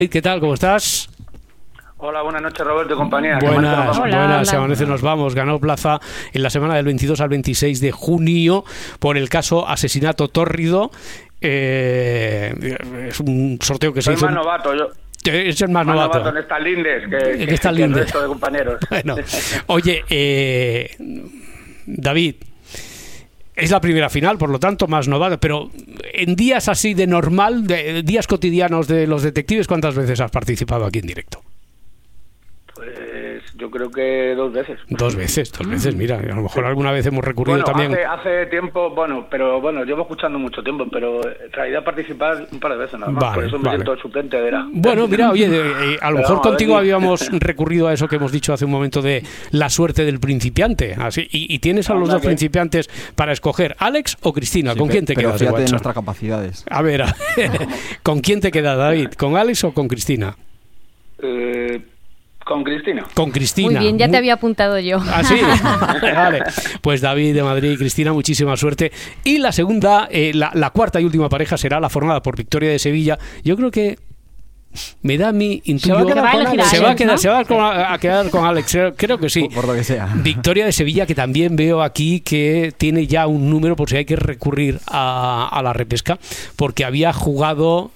¿Qué tal? ¿Cómo estás? Hola, buenas noches, Roberto y compañía. Buenas, se amanece, nos vamos. Ganó plaza en la semana del 22 al 26 de junio por el caso asesinato tórrido. Es un sorteo que se hizo... Soy más novato, yo. Es el más novato en estas lindes que el resto de compañeros. Bueno, oye, David, es la primera final, por lo tanto, más novato, pero en días así de normal, de días cotidianos de los detectives, ¿cuántas veces has participado aquí en directo? Pues yo creo que 2 veces. Dos veces, mira, a lo mejor alguna vez hemos recurrido también. Hace tiempo, llevo escuchando mucho tiempo, pero en realidad participar un par de veces nada más, vale, por eso me siento suplente, verá. Bueno, mira, oye, a lo mejor contigo habíamos recurrido a eso que hemos dicho hace un momento de la suerte del principiante, así, y tienes a los dos principiantes para escoger, ¿Alex o Cristina? Sí, ¿Con quién te quedas? Fíjate de nuestras capacidades. A ver, ¿con quién te quedas, David? ¿Con Alex o con Cristina? Con Cristina. Con Cristina. Muy bien, ya te había apuntado yo. ¿Ah, sí? Vale. Pues David de Madrid y Cristina, muchísima suerte. Y la segunda, la cuarta y última pareja será la formada por Victoria de Sevilla. Yo creo que me da mi intuyo. Se va a quedar con Alex, creo que sí. Por lo que sea. Victoria de Sevilla, que también veo aquí que tiene ya un número por si hay que recurrir a la repesca, porque había jugado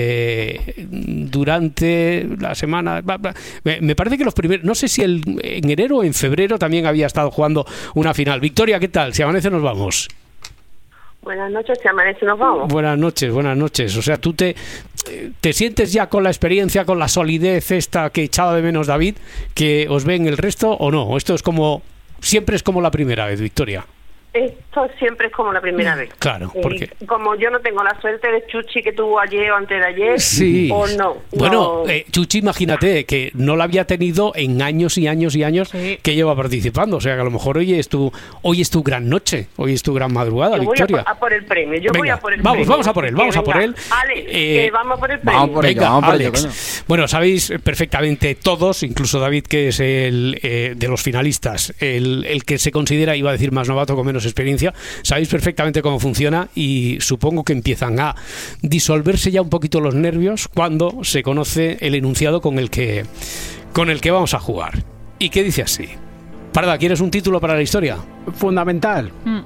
durante la semana. Me parece que los primeros, no sé si en enero o en febrero también había estado jugando una final. Victoria, ¿qué tal? Si amanece, nos vamos. Buenas noches, si amanece nos vamos. Buenas noches. O sea, ¿tú te sientes ya con la experiencia, con la solidez esta que echaba de menos David, que os ve en el resto o no? Esto es como, siempre es como la primera vez, Victoria. Esto siempre es como la primera vez. Claro, porque... Como yo no tengo la suerte de Chuchi que tuvo ayer o antes de ayer, sí. O no. Bueno, Chuchi, imagínate que no la había tenido en años y años y años que lleva participando. O sea, que a lo mejor hoy es tu gran noche, hoy es tu gran madrugada, yo Victoria. Voy a por el premio, Vamos a por él. Vamos a por él. Vamos por el premio. Vamos por Alex. ello. Bueno, sabéis perfectamente todos, incluso David, que es el de los finalistas, el que se considera, iba a decir más novato con menos experiencia. Sabéis perfectamente cómo funciona y supongo que empiezan a disolverse ya un poquito los nervios cuando se conoce el enunciado con el que vamos a jugar. ¿Y qué dice así? Parda, ¿quieres un título para la historia? Fundamental.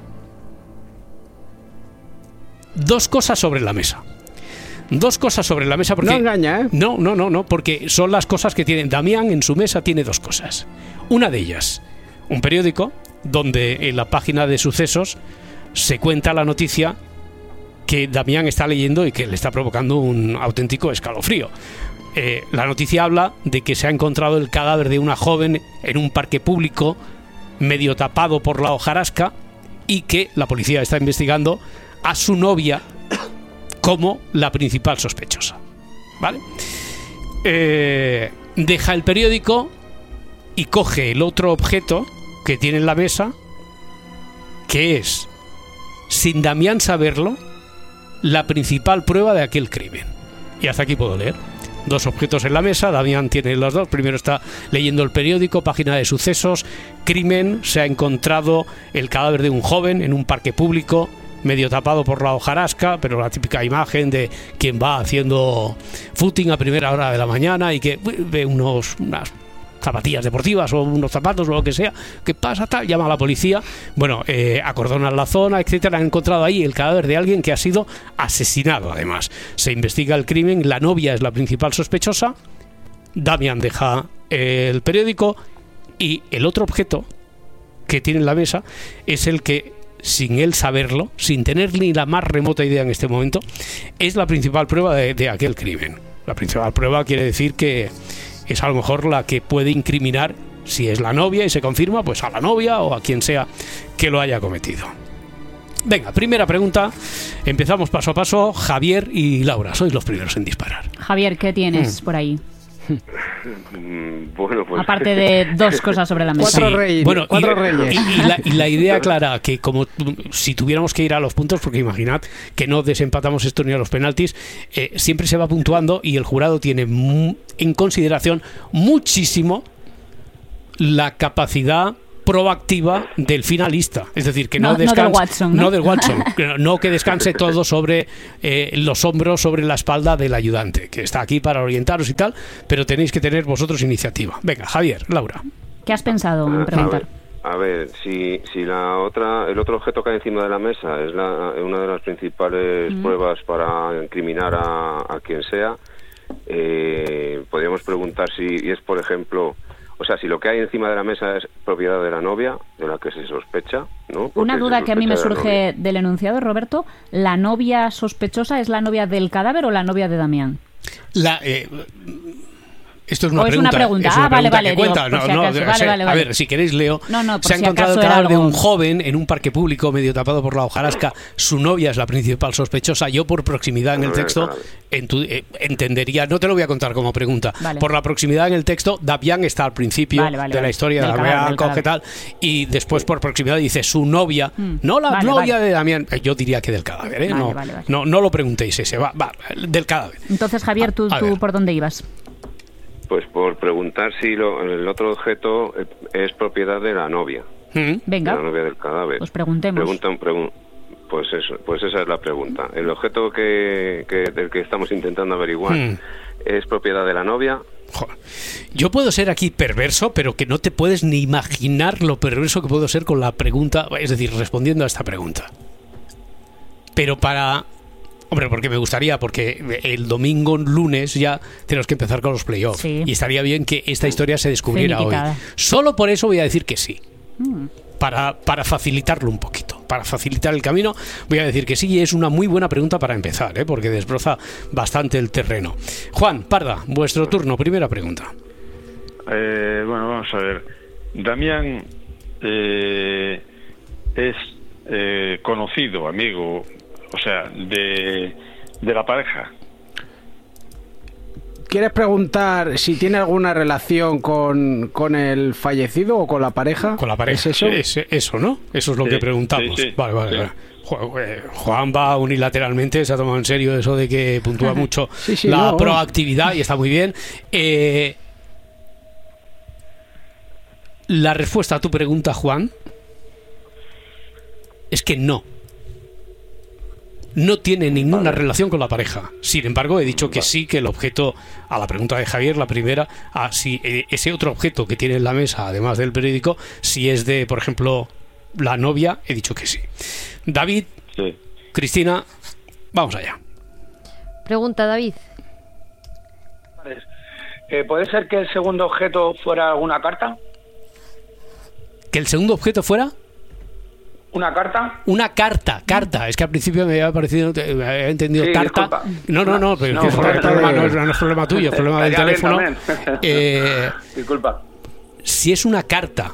2 cosas sobre la mesa. 2 cosas sobre la mesa porque... No engaña, ¿eh? No, porque son las cosas que tienen. Damián en su mesa tiene 2 cosas. Una de ellas, un periódico donde en la página de sucesos se cuenta la noticia que Damián está leyendo y que le está provocando un auténtico escalofrío. La noticia habla de que se ha encontrado el cadáver de una joven en un parque público medio tapado por la hojarasca y que la policía está investigando a su novia como la principal sospechosa. ¿Vale? Deja el periódico y coge el otro objeto que tiene en la mesa, que es, sin Damián saberlo, la principal prueba de aquel crimen. Y hasta aquí puedo leer. 2 objetos en la mesa, Damián tiene los 2. Primero está leyendo el periódico, página de sucesos, crimen, se ha encontrado el cadáver de un joven en un parque público, medio tapado por la hojarasca, pero la típica imagen de quien va haciendo footing a primera hora de la mañana y que ve unas zapatillas deportivas o unos zapatos o lo que sea, ¿qué pasa? Tal, llama a la policía, bueno, acordonan la zona, etcétera. Han encontrado ahí el cadáver de alguien que ha sido asesinado. Además, se investiga el crimen, la novia es la principal sospechosa, Damián deja el periódico y el otro objeto que tiene en la mesa es el que, sin él saberlo, sin tener ni la más remota idea en este momento, es la principal prueba de aquel crimen. La principal prueba quiere decir que es a lo mejor la que puede incriminar, si es la novia y se confirma, pues a la novia o a quien sea que lo haya cometido. Venga, primera pregunta. Empezamos paso a paso. Javier y Laura, sois los primeros en disparar. Javier, ¿qué tienes por ahí? Bueno, pues... Aparte de 2 cosas sobre la mesa. 4 reyes. Bueno, 4 reyes. Y la idea clara, que como si tuviéramos que ir a los puntos, porque imaginad que no desempatamos esto ni a los penaltis, siempre se va puntuando y el jurado tiene en consideración muchísimo la capacidad proactiva del finalista. Es decir, que no No del descanse. Watson, ¿no? No del Watson. No que descanse todo sobre los hombros, sobre la espalda del ayudante, que está aquí para orientaros y tal, pero tenéis que tener vosotros iniciativa. Venga, Javier, Laura. ¿Qué has pensado en preguntar? A ver, si el otro objeto que hay encima de la mesa es una de las principales pruebas para incriminar a quien sea, podríamos preguntar si es, por ejemplo, o sea, si lo que hay encima de la mesa es propiedad de la novia, de la que se sospecha, ¿no? Porque Una duda se que a mí me sospecha de la surge novia. del enunciado, Roberto. ¿La novia sospechosa es la novia del cadáver o la novia de Damián? Esto es una ¿O es pregunta. una pregunta? Es una Ah, vale, pregunta vale, que digo, cuenta. por No, si no, acaso. o Vale, sea, vale, a vale. ver, si queréis leo. No, por Se ha si encontrado el acaso era cadáver de algo. un joven en un parque público medio tapado por la hojarasca. Su novia es la principal sospechosa. Yo, por proximidad en el texto, entendería. No te lo voy a contar como pregunta. Vale. Por la proximidad en el texto, Damián está al principio Vale, vale, de la vale. historia de Del Damián, cadáver, del coge tal. Y después, por proximidad, dice su novia. No la Vale, novia vale. de Damián. Yo diría que del cadáver. Vale, No, vale, vale. no lo preguntéis ese. Va, del cadáver. Entonces, Javier, ¿tú A ver. por dónde ibas? Pues por preguntar si el otro objeto es propiedad de la novia, Venga, de la novia del cadáver. pues preguntemos. Pues eso, pues esa es la pregunta. El objeto del que estamos intentando averiguar es propiedad de la novia. Joder. Yo puedo ser aquí perverso, pero que no te puedes ni imaginar lo perverso que puedo ser con la pregunta, es decir, respondiendo a esta pregunta. Pero hombre, porque me gustaría, porque el domingo, lunes, ya tenemos que empezar con los playoffs. Sí. Y estaría bien que esta historia se descubriera hoy. Finiquitada. Solo por eso voy a decir que sí. Para facilitarlo un poquito, para facilitar el camino, voy a decir que sí, y es una muy buena pregunta para empezar, porque desbroza bastante el terreno. Juan, Parda, vuestro turno, primera pregunta. Bueno, vamos a ver. Damián es conocido, amigo, o sea, de la pareja. ¿Quieres preguntar si tiene alguna relación con el fallecido o con la pareja? Con la pareja. ¿Es eso? Eso, ¿no? Eso es lo que preguntamos. sí, Vale. sí. Juan va unilateralmente, se ha tomado en serio eso de que puntúa mucho Sí, la no. proactividad y está muy bien. La respuesta a tu pregunta, Juan, es que no. No tiene ninguna relación con la pareja. Sin embargo, he dicho que sí, que el objeto, a la pregunta de Javier, la primera, si ese otro objeto que tiene en la mesa, además del periódico, si es de, por ejemplo, la novia, he dicho que sí. David, Sí. Cristina, vamos allá. Pregunta, David. ¿Puede ser que el segundo objeto fuera alguna carta? ¿Que el segundo objeto fuera? ¿Una carta? Una carta. Es que al principio me había parecido, me había entendido Sí, carta. disculpa. No, pero No, es que joder, el problema no es problema tuyo, es problema del Estaría bien teléfono. también. Disculpa. Si es una carta.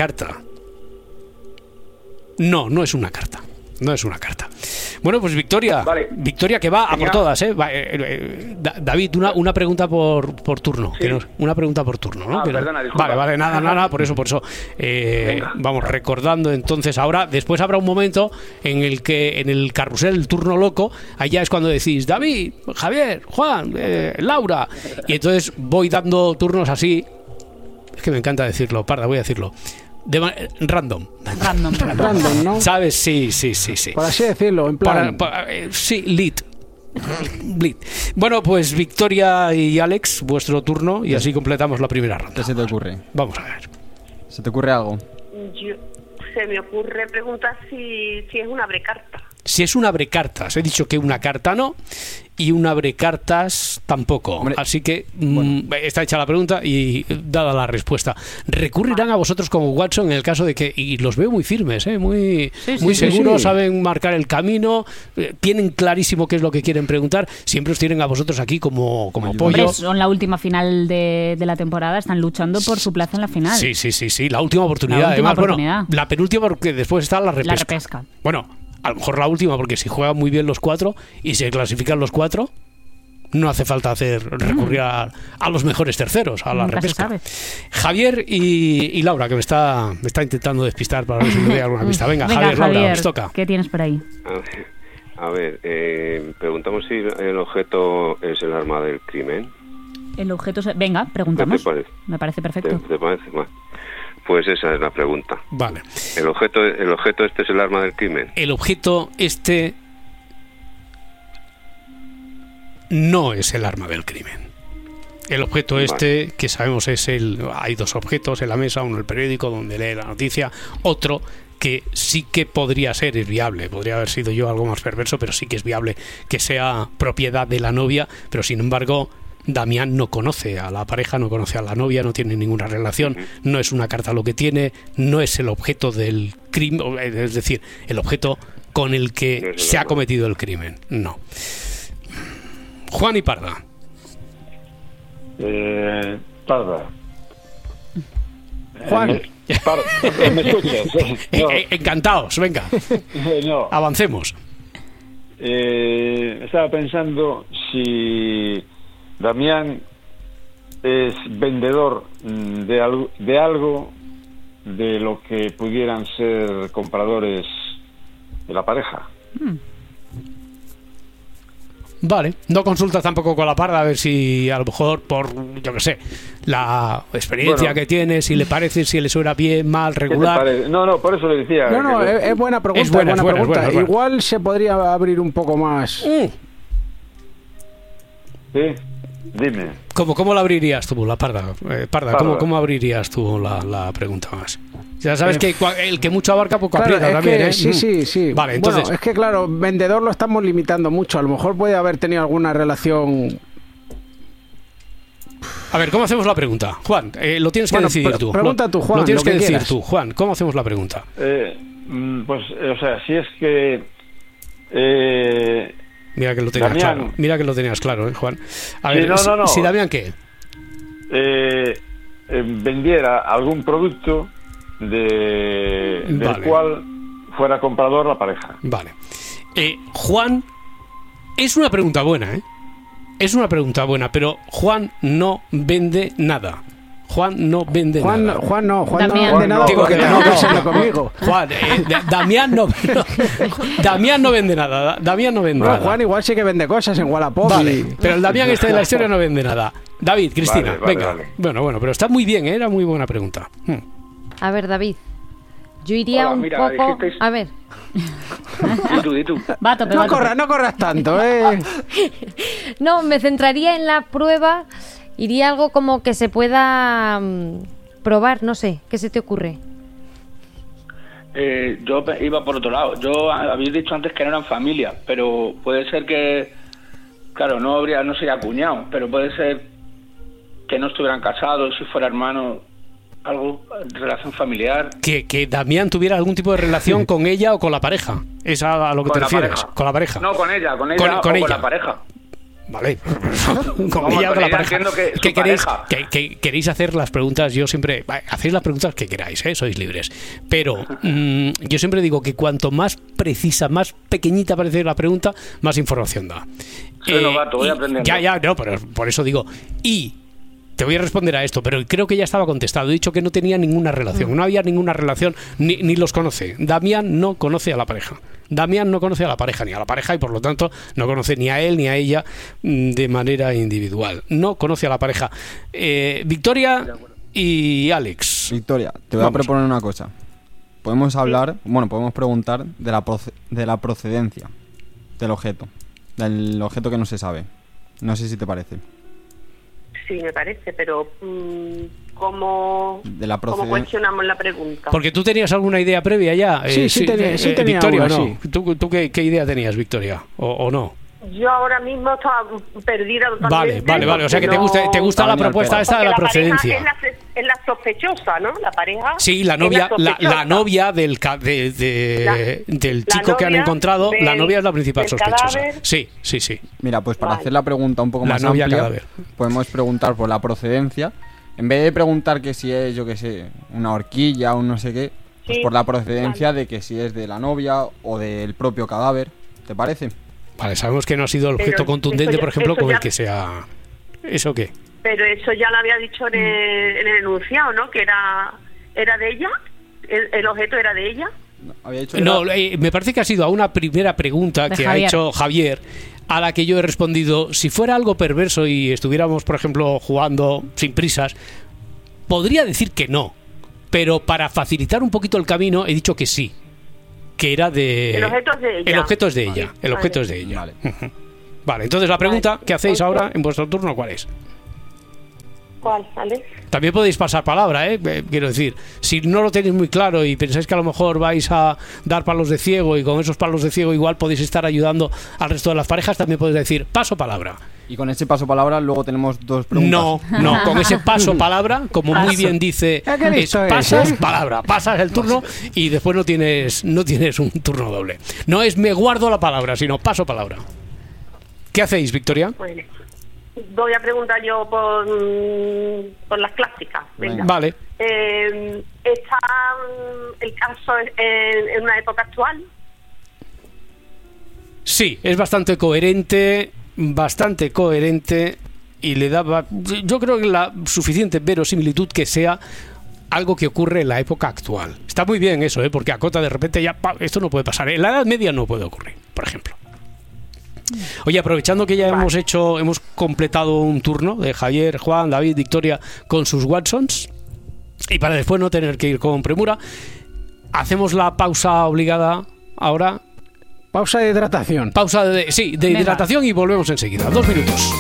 No es una carta. No es una carta. Bueno, pues Victoria. Vale. Victoria que va a por Venga. todas, ¿eh? David, una pregunta por turno. Sí. Que una pregunta por turno, ¿no? Perdona, disculpa. Vale, nada, por eso. Vamos recordando entonces ahora. Después habrá un momento en el que en el carrusel, el turno loco, allá es cuando decís David, Javier, Juan, Laura. Y entonces voy dando turnos así. Es que me encanta decirlo, Parda, voy a decirlo. Random. Random, ¿no? ¿Sabes? Sí. Por así decirlo, en plan... Sí, lead. Bueno, pues Victoria y Alex, vuestro turno, y así completamos la primera ronda. ¿Qué se te ocurre? Vamos a ver. ¿Se te ocurre algo? Se me ocurre preguntar si es una brecarta. Si es un abrecartas, he dicho que una carta no y un abrecartas tampoco. Hombre, así que está hecha la pregunta y dada la respuesta. Recurrirán a vosotros como Watson en el caso de que, y los veo muy firmes, muy seguros, sí. saben marcar el camino, tienen clarísimo qué es lo que quieren preguntar, siempre os tienen a vosotros aquí como apoyo. Hombre, son la última final de la temporada, están luchando por su plaza en la final. Sí, la última oportunidad. La última Además, oportunidad. bueno, la penúltima porque después está la repesca. La repesca. Bueno, a lo mejor la última, porque si juegan muy bien los cuatro y se clasifican los cuatro, no hace falta recurrir a los mejores terceros, a la Nunca se repesca. sabe. Javier y Laura, que me está intentando despistar para ver si me doy alguna pista. Venga, Javier, Laura, os toca. ¿Qué tienes por ahí? A ver, preguntamos si el objeto es el arma del crimen. El objeto... Venga, preguntamos. ¿Qué te parece? Me parece perfecto. ¿Te parece? Bueno, Pues esa es la pregunta. Vale. ¿El objeto este es el arma del crimen? El objeto este no es el arma del crimen. El objeto este, que sabemos es hay dos objetos en la mesa, uno el periódico donde lee la noticia, otro que sí que podría ser, es viable, podría haber sido yo algo más perverso, pero sí que es viable que sea propiedad de la novia, pero sin embargo Damián no conoce a la pareja, no conoce a la novia, no tiene ninguna relación, no es una carta lo que tiene, no es el objeto del crimen, es decir, el objeto con el que se ha cometido el crimen, no. Juan y Parda. Parda. Juan. ¿Me escuchas? No. Encantados, venga. No. Avancemos. Estaba pensando si Damián es vendedor de algo de lo que pudieran ser compradores de la pareja. Vale, no consultas tampoco con la Parda a ver si a lo mejor por, yo que sé, la experiencia que tiene, si le parece, si le suena bien, mal, regular. No, por eso le decía. No, es buena pregunta. Es buena pregunta. Es buena. Igual se podría abrir un poco más. Sí, dime. ¿Cómo la abrirías tú, la Parda? Parda. ¿Cómo abrirías tú la pregunta más? Ya sabes que el que mucho abarca poco aprieta también, ¿eh? Sí. Vale, entonces... Bueno, es que claro, vendedor lo estamos limitando mucho. A lo mejor puede haber tenido alguna relación... A ver, ¿cómo hacemos la pregunta? Juan, lo tienes que decidir tú. Pregunta tú, Juan. Lo tienes que decir quieras. tú, Juan. ¿Cómo hacemos la pregunta? Pues, o sea, si es que... Mira que lo tenías Damián. claro. Mira que lo tenías claro, Juan. A ver, no. ¿Si Damián qué? Vendiera algún producto del cual fuera comprador la pareja. Vale. Juan, es una pregunta buena, ¿eh? Es una pregunta buena, pero Juan no vende nada. Juan no vende nada. Juan no Damián. vende nada. Digo que no. Conmigo. Juan, Damián no vende nada. Damián no vende nada. Juan igual sí que vende cosas en Wallapop. Vale, pero el Damián este de la historia no vende nada. David, Cristina, Vale, venga. vale. Bueno, pero está muy bien, ¿eh? Era muy buena pregunta. A ver, David. Yo iría Hola, un mira, poco... dijisteis- A ver. Di tú. Va a tope, No va a tope. corras tanto, No, me centraría en la prueba. Iría algo como que se pueda probar, no sé. ¿Qué se te ocurre? Yo iba por otro lado. Yo habéis dicho antes que no eran familia, pero puede ser que, claro, no sería cuñado, pero puede ser que no estuvieran casados, si fuera hermano, algo, relación familiar. Que Damián tuviera algún tipo de relación con ella o con la pareja. ¿Es a lo que te refieres? Con la pareja. No, con ella Con o con ella. la pareja. Vale, con Vamos, ella o con con la ella pareja. entiendo que ¿Qué su queréis? pareja. Que queréis hacer las preguntas. Yo siempre hacéis las preguntas que queráis, sois libres. Pero yo siempre digo que cuanto más precisa, más pequeñita parece la pregunta, más información da. Soy novato, voy aprendiendo. Ya, no, pero por eso digo. Y te voy a responder a esto, pero creo que ya estaba contestado. He dicho que no tenía ninguna relación, no había ninguna relación, ni los conoce. Damián no conoce a la pareja. Damián no conoce a la pareja, ni a la pareja, y por lo tanto no conoce ni a él ni a ella de manera individual. No conoce a la pareja. Victoria y Alex. Victoria, te voy a proponer una cosa. Podemos preguntar de la procedencia del objeto que no se sabe. No sé si te parece. Sí, me parece, pero ¿cómo cuestionamos la pregunta? Porque tú tenías alguna idea previa ya. Sí tenía Victoria, una, ¿o no? sí. ¿Tú qué idea tenías, Victoria? ¿O no? Yo ahora mismo estaba perdida totalmente. Vale. O sea que te gusta la propuesta esta de la procedencia. Es la sospechosa, ¿no? La pareja. Sí, la novia, la novia del chico que han encontrado, la novia es la principal sospechosa. Cadáver. Sí. Mira, pues para hacer la pregunta un poco La más novia amplia, cadáver. podemos preguntar por la procedencia. En vez de preguntar que si es, yo qué sé, una horquilla o un no sé qué, pues Sí, por la procedencia de que si es de la novia o del propio cadáver. ¿Te parece? Vale, sabemos que no ha sido el objeto Pero contundente, eso ya- por ejemplo, eso con el ya- que sea... ¿Eso qué? Pero eso ya lo había dicho en el enunciado, ¿no? Que era de ella. El objeto era de ella. Había dicho No, me parece que ha sido a una primera pregunta De que Javier. ha hecho Javier, a la que yo he respondido, si fuera algo perverso y estuviéramos, por ejemplo, jugando sin prisas, podría decir que no. pero para facilitar un poquito el camino he dicho que sí, que era de... El objeto es de ella. El objeto es de ella, Vale. el objeto es de ella. Vale. Vale, entonces la pregunta Vale. que hacéis ahora en vuestro turno, ¿cuál es? ¿Cuál, Alex? También podéis pasar palabra, quiero decir, si no lo tenéis muy claro y pensáis que a lo mejor vais a dar palos de ciego y con esos palos de ciego igual podéis estar ayudando al resto de las parejas, también podéis decir paso palabra. Y con ese paso palabra luego tenemos dos preguntas. No, con ese paso palabra, como muy bien dice, Ya que listo pasas es, ¿eh? palabra, pasas el turno y después no tienes un turno doble. No es me guardo la palabra, sino paso palabra. ¿Qué hacéis, Victoria? Bueno, voy a preguntar yo por las clásicas. Venga. Vale. ¿Está el caso en una época actual? Sí, es bastante coherente y le daba, yo creo que la suficiente verosimilitud que sea algo que ocurre en la época actual. Está muy bien eso, porque acota de repente ya, esto no puede pasar. En la Edad Media no puede ocurrir, por ejemplo. Oye, aprovechando que ya hemos completado un turno de Javier, Juan, David, Victoria con sus Watsons, y para después no tener que ir con premura, hacemos la pausa obligada ahora. Pausa de hidratación. Pausa de hidratación y volvemos enseguida. 2 minutos.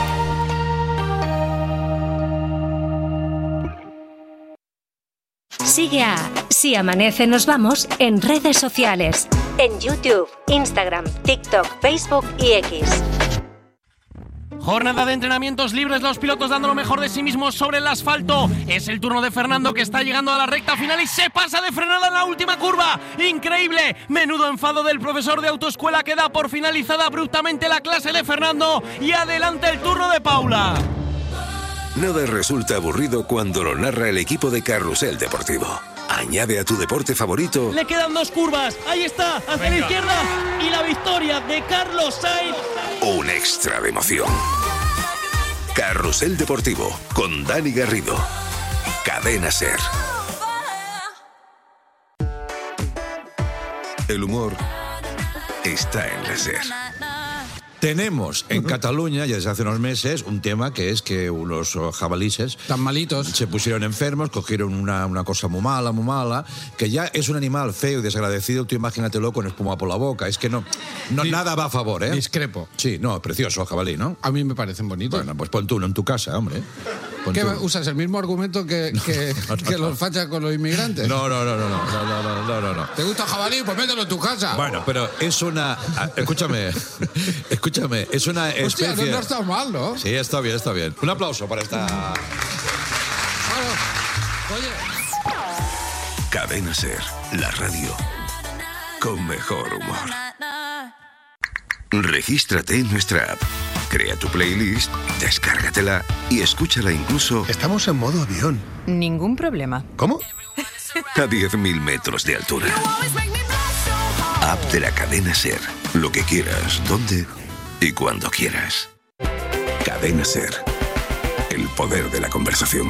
Sigue a Si Amanece Nos Vamos en redes sociales. En YouTube, Instagram, TikTok, Facebook y X. Jornada de entrenamientos libres, los pilotos dando lo mejor de sí mismos sobre el asfalto. Es el turno de Fernando, que está llegando a la recta final y se pasa de frenada en la última curva. ¡Increíble! Menudo enfado del profesor de autoescuela, que da por finalizada abruptamente la clase de Fernando. Y adelante el turno de Paula. Nada resulta aburrido cuando lo narra el equipo de Carrusel Deportivo. Añade a tu deporte favorito Le quedan 2 curvas. Ahí está, hacia la izquierda. Y la victoria de Carlos Sainz. un extra de emoción. Carrusel Deportivo con Dani Garrido. Cadena SER. El humor está en la SER. Tenemos en Cataluña, ya desde hace unos meses, un tema que es que unos jabalíes tan malitos se pusieron enfermos, cogieron una cosa muy mala, que ya es un animal feo y desagradecido. Tú imagínatelo con espuma por la boca. Es que no nada va a favor, ¿eh? Discrepo. Sí, no, precioso jabalí, ¿no? A mí me parecen bonitos. Bueno, pues pon tú uno en tu casa, hombre. ¿Qué usas el mismo argumento que los fachas con los inmigrantes? No. ¿Te gusta el jabalí? Pues mételo en tu casa. Bueno, pero es una... Escúchame, es una especie... Hostia, no está mal, ¿no? Sí, está bien. Un aplauso para esta... Oye. Cadena SER, la radio con mejor humor. Regístrate en nuestra app. Crea tu playlist, descárgatela y escúchala incluso... Estamos en modo avión. Ningún problema. ¿Cómo? A 10.000 metros de altura. App de la cadena SER. Lo que quieras, donde y cuando quieras. Cadena SER. El poder de la conversación.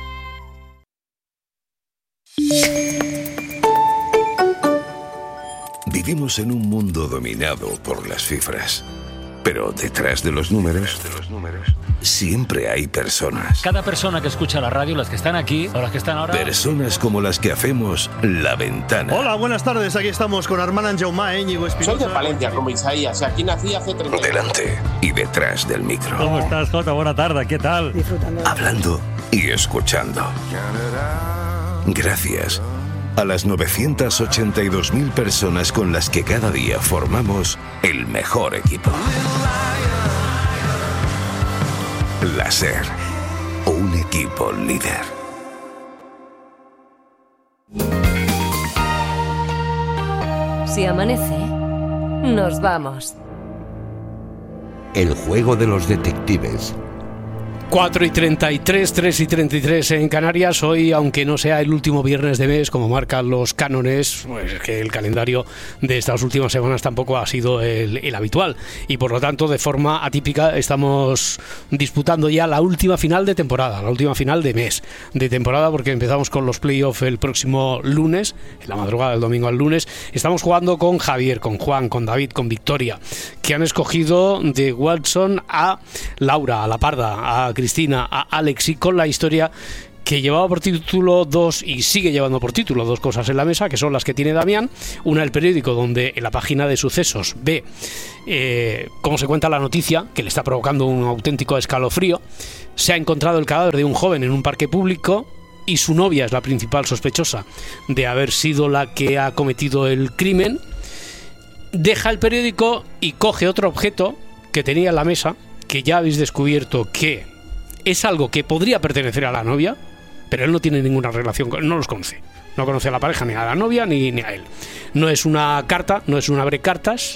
Vivimos en un mundo dominado por las cifras. Pero detrás de los números, siempre hay personas. Cada persona que escucha la radio, las que están aquí o las que están ahora... Personas como las que hacemos La Ventana. Hola, buenas tardes. Aquí estamos con Armand Anjaumá, Íñigo Espinosa. Soy de Palencia, como Isaías. Aquí nací hace 30 años. Delante y detrás del micro. ¿Cómo estás, Jota? Buena tarde. ¿Qué tal? Disfrutando. Hablando y escuchando. Gracias a las 982.000 personas con las que cada día formamos el mejor equipo. La SER, un equipo líder. Si amanece, nos vamos. El juego de los detectives. 4:33, 3:33 en Canarias. Hoy, aunque no sea el último viernes de mes, como marcan los cánones, pues es que el calendario de estas últimas semanas tampoco ha sido el habitual. Y por lo tanto, de forma atípica, estamos disputando ya la última final de temporada, la última final de mes de temporada, porque empezamos con los playoffs el próximo lunes, en la madrugada del domingo al lunes. Estamos jugando con Javier, con Juan, con David, con Victoria, que han escogido de Watson a Laura, a La Parda, a Cristina, a Alex, y con la historia que llevaba por título y sigue llevando por título 2 cosas en la mesa, que son las que tiene Damián. Una, el periódico, donde en la página de sucesos ve cómo se cuenta la noticia, que le está provocando un auténtico escalofrío. Se ha encontrado el cadáver de un joven en un parque público y su novia es la principal sospechosa de haber sido la que ha cometido el crimen. Deja el periódico y coge otro objeto que tenía en la mesa, que ya habéis descubierto que es algo que podría pertenecer a la novia, pero él no tiene ninguna relación con él, no los conoce. No conoce a la pareja, ni a la novia, ni a él. No es una carta, no es un abrecartas.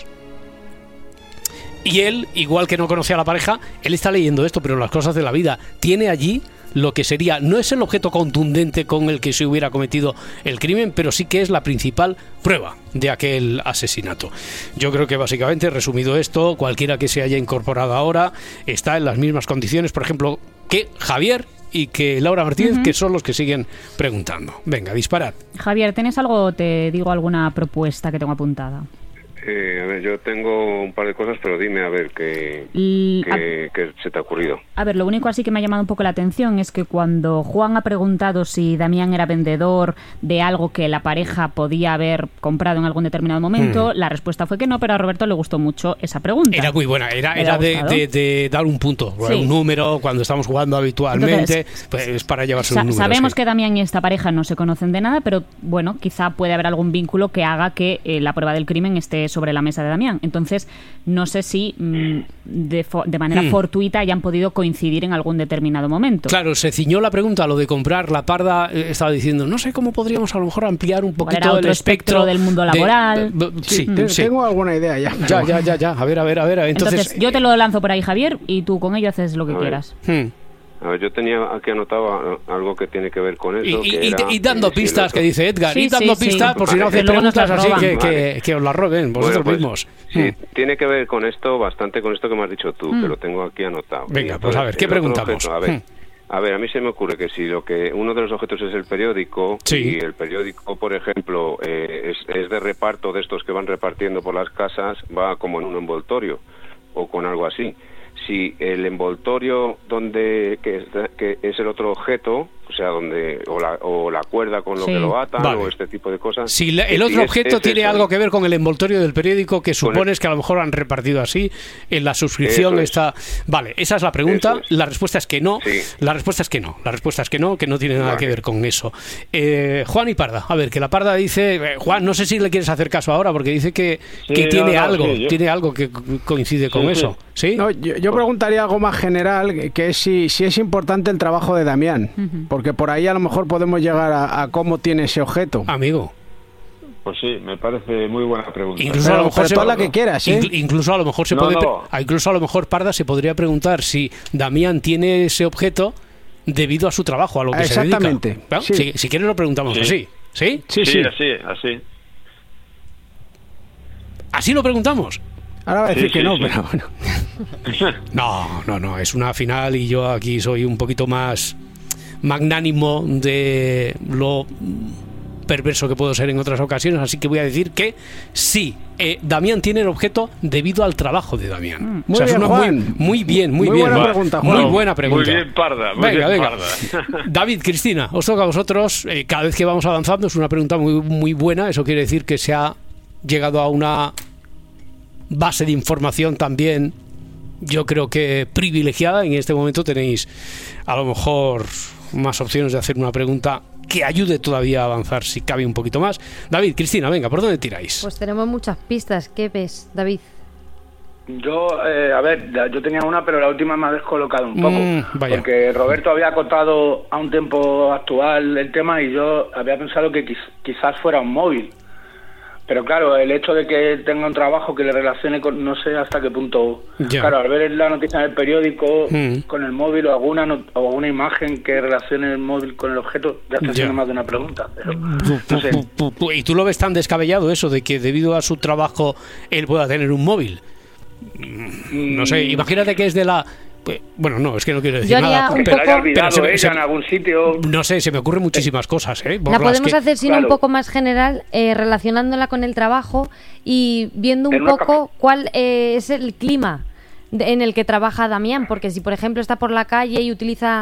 Y él, igual que no conoce a la pareja, él está leyendo esto, pero las cosas de la vida. Tiene allí lo que sería, no es el objeto contundente con el que se hubiera cometido el crimen, pero sí que es la principal prueba de aquel asesinato. Yo creo que básicamente, resumido esto, cualquiera que se haya incorporado ahora está en las mismas condiciones, por ejemplo, que Javier y que Laura Martínez, que son los que siguen preguntando. Venga, disparad. Javier, ¿tienes algo o te digo alguna propuesta que tengo apuntada? A ver, yo tengo un par de cosas, pero dime a ver qué se te ha ocurrido. A ver, lo único así que me ha llamado un poco la atención es que cuando Juan ha preguntado si Damián era vendedor de algo que la pareja podía haber comprado en algún determinado momento, la respuesta fue que no, pero a Roberto le gustó mucho esa pregunta. Era muy buena, era de dar un punto, un número, cuando estamos jugando habitualmente. Entonces, pues para llevarse un número. Sabemos que Damián y esta pareja no se conocen de nada, pero bueno, quizá puede haber algún vínculo que haga que la prueba del crimen esté sobre la mesa de Damián. Entonces, no sé si de manera fortuita hayan podido coincidir en algún determinado momento. Claro, se ciñó la pregunta a lo de comprar. La Parda estaba diciendo, no sé cómo podríamos a lo mejor ampliar un poquito el espectro del mundo laboral. Tengo alguna idea ya. Ya. A ver. Entonces, yo te lo lanzo por ahí, Javier, y tú con ello haces lo que quieras. A ver, yo tenía aquí anotado algo que tiene que ver con eso. Y dando pistas, que dice Edgar, pistas, por si no hacen preguntas así que os las roben vosotros mismos. Sí, tiene que ver con esto, bastante con esto que me has dicho tú, que lo tengo aquí anotado. Venga, pues a ver, ¿qué preguntamos? A ver, a mí se me ocurre que si uno de los objetos es el periódico, y el periódico, por ejemplo, es de reparto, de estos que van repartiendo por las casas, va como en un envoltorio o con algo así. Si el envoltorio que es el otro objeto, o sea, o la cuerda con lo que lo atan, o este tipo de cosas. Si el otro objeto tiene algo que ver con el envoltorio del periódico, que supones que a lo mejor han repartido así, en la suscripción está... Vale, esa es la pregunta. La respuesta es que no. La respuesta es que no, que no tiene nada que ver con eso. Juan y Parda. A ver, que la Parda dice... Juan, no sé si le quieres hacer caso ahora, porque dice que tiene algo que coincide con eso. ¿Sí? No, yo preguntaría algo más general, que es si es importante el trabajo de Damián, porque por ahí a lo mejor podemos llegar a cómo tiene ese objeto. Amigo. Pues sí, me parece muy buena pregunta. Incluso a lo mejor toda la que quieras, ¿eh? Incluso a lo mejor incluso a lo mejor, Parda, se podría preguntar si Damián tiene ese objeto debido a su trabajo, a lo que se dedica. Exactamente. Sí. Si quieres lo preguntamos así. ¿Sí? Sí, así. ¿Así lo preguntamos? Ahora va a decir que no, pero bueno. No, es una final y yo aquí soy un poquito más magnánimo de lo perverso que puedo ser en otras ocasiones, así que voy a decir que sí, Damián tiene el objeto debido al trabajo de Damián. Muy bien, Juan. Muy bien. Buena pregunta, Juan. Muy buena pregunta. Muy bien, Parda. Venga. David, Cristina, os toca a vosotros. Cada vez que vamos avanzando es una pregunta muy, muy buena. Eso quiere decir que se ha llegado a una base de información también, yo creo que privilegiada. En este momento tenéis a lo mejor más opciones de hacer una pregunta que ayude todavía a avanzar, si cabe un poquito más. David, Cristina, venga, ¿por dónde tiráis? Pues tenemos muchas pistas. ¿Qué ves, David? Yo, yo tenía una, pero la última me ha descolocado un poco. Porque Roberto había acotado a un tiempo actual el tema y yo había pensado que quizás fuera un móvil. Pero claro, el hecho de que tenga un trabajo que le relacione con, no sé hasta qué punto. Claro, al ver la noticia en el periódico con el móvil o alguna imagen que relacione el móvil con el objeto, ya está siendo más de una pregunta. Pero, no sé. ¿Y tú lo ves tan descabellado eso de que debido a su trabajo él pueda tener un móvil? No sé, imagínate que es de la... Bueno, no, es que no quiero decir nada. Pero haya olvidado ella en algún sitio. No sé, se me ocurren muchísimas cosas. La podemos hacer sino un poco más general, relacionándola con el trabajo y viendo un poco cuál es el clima en el que trabaja Damián. Porque si, por ejemplo, está por la calle y utiliza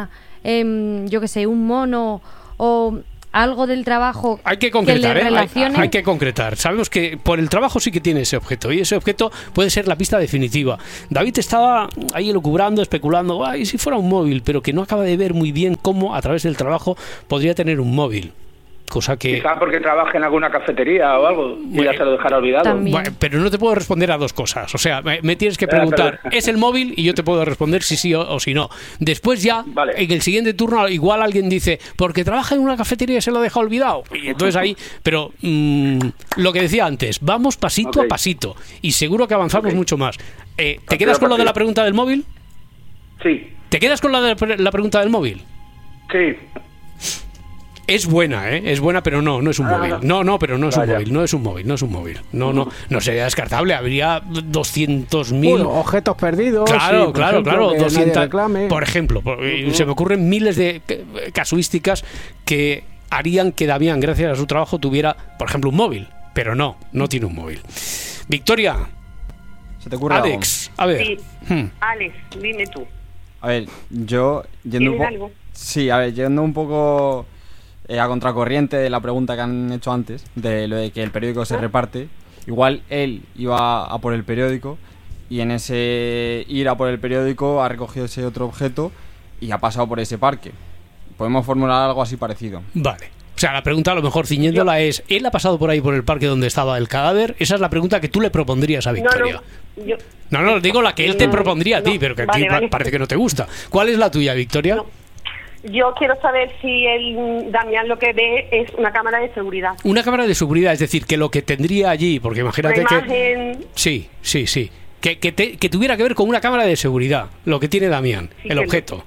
yo qué sé, un mono o algo del trabajo. Hay que concretar, le relacione. Hay que concretar. Sabemos que por el trabajo sí que tiene ese objeto, y ese objeto puede ser la pista definitiva. David estaba ahí elucubrando, especulando, ¿y si fuera un móvil? Pero que no acaba de ver muy bien cómo a través del trabajo podría tener un móvil. Cosa que... Quizá porque trabaja en alguna cafetería o algo y ya se lo dejará olvidado. Bueno, pero no te puedo responder a dos cosas. O sea, me tienes que preguntar, ¿es el móvil? Y yo te puedo responder si sí o si no. Después ya, en el siguiente turno, igual alguien dice, porque trabaja en una cafetería y se lo deja olvidado. Y entonces ahí, pero lo que decía antes, vamos pasito a pasito. Y seguro que avanzamos mucho más. ¿Te quedas con lo de la pregunta del móvil? Sí. ¿Te quedas con la pregunta del móvil? Sí. Es buena, es buena, pero no es un móvil. No, pero no es un móvil, no es un móvil. No sería descartable, habría 200.000 objetos perdidos. Claro, por ejemplo, 200. Por ejemplo, se me ocurren miles de casuísticas que harían que Damián, gracias a su trabajo, tuviera, por ejemplo, un móvil, pero no tiene un móvil. Victoria. ¿Se te ocurre Alex, algo? a ver. Sí. Alex, dime tú. A ver, yo yendo un algo? Sí, a ver, yendo un poco a contracorriente de la pregunta que han hecho antes, de lo de que el periódico se reparte, igual él iba a por el periódico y en ese ir a por el periódico ha recogido ese otro objeto y ha pasado por ese parque. Podemos formular algo así parecido. Vale. O sea, la pregunta a lo mejor ciñéndola es, ¿él ha pasado por ahí por el parque donde estaba el cadáver? Esa es la pregunta que tú le propondrías a Victoria. No, digo la que él te propondría a ti, pero que a ti parece que no te gusta. ¿Cuál es la tuya, Victoria? Yo quiero saber si Damián lo que ve es una cámara de seguridad. Una cámara de seguridad, es decir, que lo que tendría allí, porque imagínate que... Sí. Que tuviera que ver con una cámara de seguridad, lo que tiene Damián, el objeto.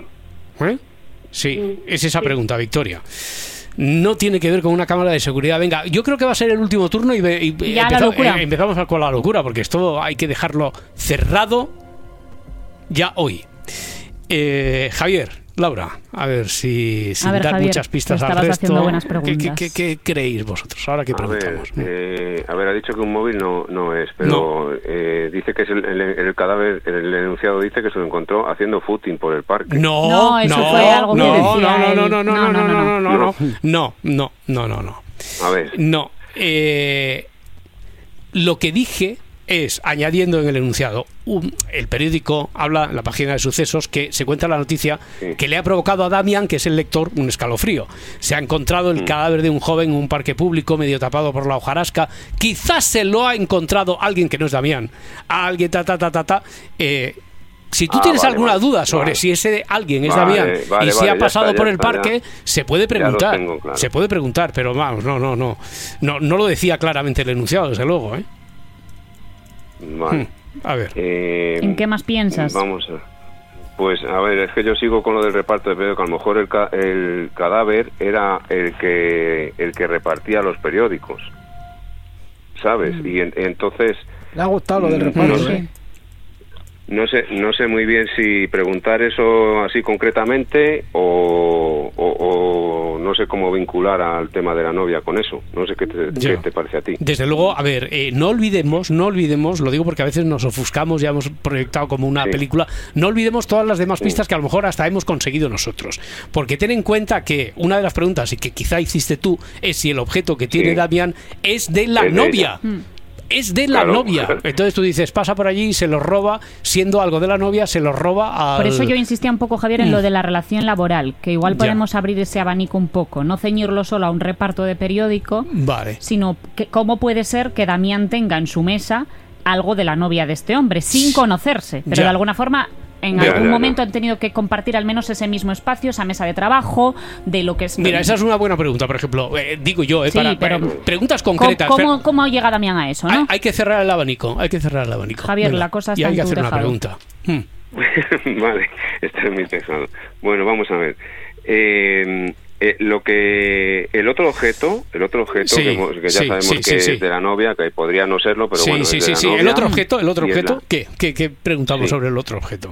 Sí, es esa pregunta, Victoria. No tiene que ver con una cámara de seguridad. Venga, yo creo que va a ser el último turno y empezamos con la locura, porque esto hay que dejarlo cerrado ya hoy. Javier, Laura, a ver si sin dar Javier, muchas pistas al resto, ¿qué creéis vosotros? Ahora que preguntamos. A ver, ha dicho que un móvil no es, pero dice que es el cadáver, el denunciado dice que se lo encontró haciendo footing por el parque. No, eso fue algo que decía No. A ver. No. Lo que dije es, añadiendo en el enunciado, el periódico habla en la página de sucesos que se cuenta la noticia que le ha provocado a Damián, que es el lector, un escalofrío. Se ha encontrado el cadáver de un joven en un parque público medio tapado por la hojarasca. Quizás se lo ha encontrado alguien que no es Damián. Alguien si tú tienes alguna duda sobre si ese alguien es Damián y si ha pasado por el parque, se puede preguntar. Se puede preguntar, pero vamos, no lo decía claramente el enunciado, desde luego, Vale. A ver. ¿En qué más piensas? Vamos a... Pues a ver, es que yo sigo con lo del reparto de periódicos. A lo mejor el cadáver era el que repartía los periódicos, ¿sabes? Y entonces... Le ha gustado lo del reparto, No sé muy bien si preguntar eso así concretamente o no sé cómo vincular al tema de la novia con eso. No sé qué te parece a ti. Desde luego, a ver, no olvidemos, lo digo porque a veces nos ofuscamos, ya hemos proyectado como una película, no olvidemos todas las demás pistas que a lo mejor hasta hemos conseguido nosotros. Porque ten en cuenta que una de las preguntas, y que quizá hiciste tú, es si el objeto que tiene Damián es de la novia. Es de la novia. Entonces tú dices, pasa por allí y se lo roba, siendo algo de la novia, se lo roba al... Por eso yo insistía un poco, Javier, en lo de la relación laboral, que igual podemos abrir ese abanico un poco, no ceñirlo solo a un reparto de periódico, sino que cómo puede ser que Damián tenga en su mesa algo de la novia de este hombre, sin conocerse, pero de alguna forma... En algún momento han tenido que compartir al menos ese mismo espacio, esa mesa de trabajo, de lo que es... Mira, esa es una buena pregunta, por ejemplo, digo yo, para preguntas concretas. ¿Cómo llega Damián a eso, no? Hay que cerrar el abanico, Javier, la cosa está y hay que hacer una pregunta. Vale, esto es muy pesado. Bueno, vamos a ver. El otro objeto que ya sabemos que es de la novia, que podría no serlo, pero bueno, sí. El otro objeto, ¿qué preguntamos sobre el otro objeto?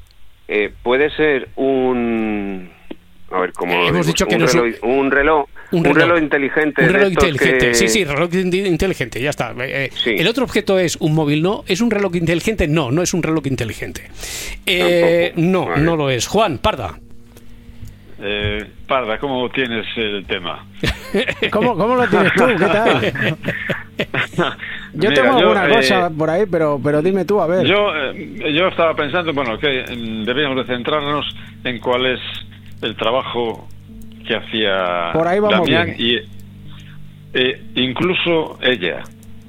Puede ser un... A ver, como hemos dicho que un reloj, Un reloj inteligente. Un reloj de estos inteligente. que- Sí, reloj inteligente, ya está. Sí. El otro objeto es un móvil, ¿no? ¿Es un reloj inteligente? No, no es un reloj inteligente. No, Vale. no lo es. Juan, Parda. Parda, ¿cómo tienes el tema? ¿Cómo lo tienes tú? ¿Qué tal? Yo Mira, tengo alguna yo, cosa por ahí, pero dime tú, a ver. Yo estaba pensando, bueno, que debíamos de centrarnos en cuál es el trabajo que hacía Por ahí vamos Damián bien. y incluso ella.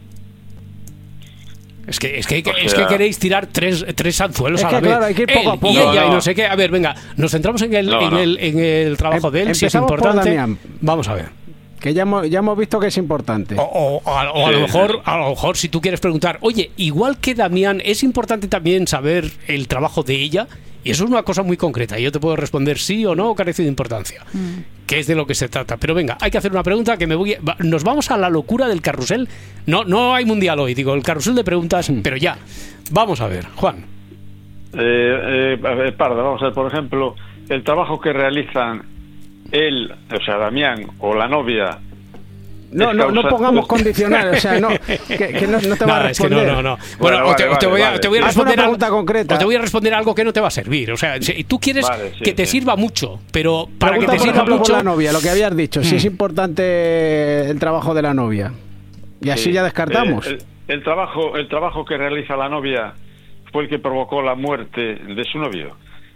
Es que queréis tirar tres anzuelos Es a que, la vez. claro, hay que ir poco a Él poco. y ella, No, y no. no sé qué. A ver, venga, nos centramos en el trabajo de él, si es Empezamos por importante. Damián. Vamos a ver. Que ya hemos visto que es importante. O a lo mejor, si tú quieres preguntar, oye, igual que Damián, es importante también saber el trabajo de ella. Y eso es una cosa muy concreta. Y yo te puedo responder sí o no, o carece de importancia. Que es de lo que se trata. Pero venga, hay que hacer una pregunta que nos vamos a la locura del carrusel. No hay mundial hoy, digo, el carrusel de preguntas, pero ya. Vamos a ver, Juan. A ver, Parda, vamos a ver, por ejemplo, el trabajo que realizan él, o sea, Damián o la novia. No pongamos condicionales, o sea, no, que no te va a Es que responder. no. Bueno, te voy a Haz responder una pregunta concreta. O te voy a responder algo que no te va a servir. O sea, si tú quieres Vale, sí, que te sí. sirva mucho, pero para Pregunta, que te por sirva ejemplo, mucho... por la novia, lo que habías dicho, si es importante el trabajo de la novia. Y así Sí. ya descartamos. El trabajo que realiza la novia fue el que provocó la muerte de su novio.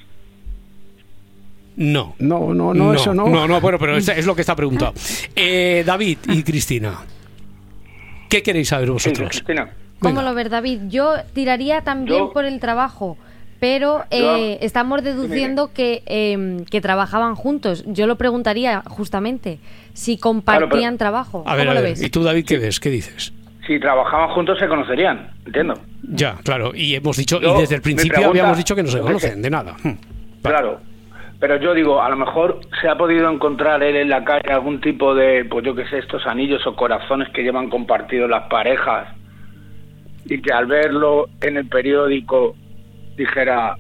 No, eso no. No, bueno, pero es lo que está preguntado. David y Cristina, ¿qué queréis saber vosotros? Cristina. ¿Cómo lo ves, David? Yo tiraría también por el trabajo, pero estamos deduciendo que trabajaban juntos. Yo lo preguntaría justamente si compartían trabajo. A ver, ¿Cómo lo ves? ¿y tú, David, qué ves? ¿Qué dices? Si trabajaban juntos se conocerían, entiendo. Ya, claro, y hemos dicho, Yo, y desde el mi principio pregunta- habíamos dicho que no se es que- conocen de nada. Claro, pero yo digo, a lo mejor se ha podido encontrar él en la calle algún tipo de, pues yo qué sé, estos anillos o corazones que llevan compartidos las parejas y que al verlo en el periódico dijera...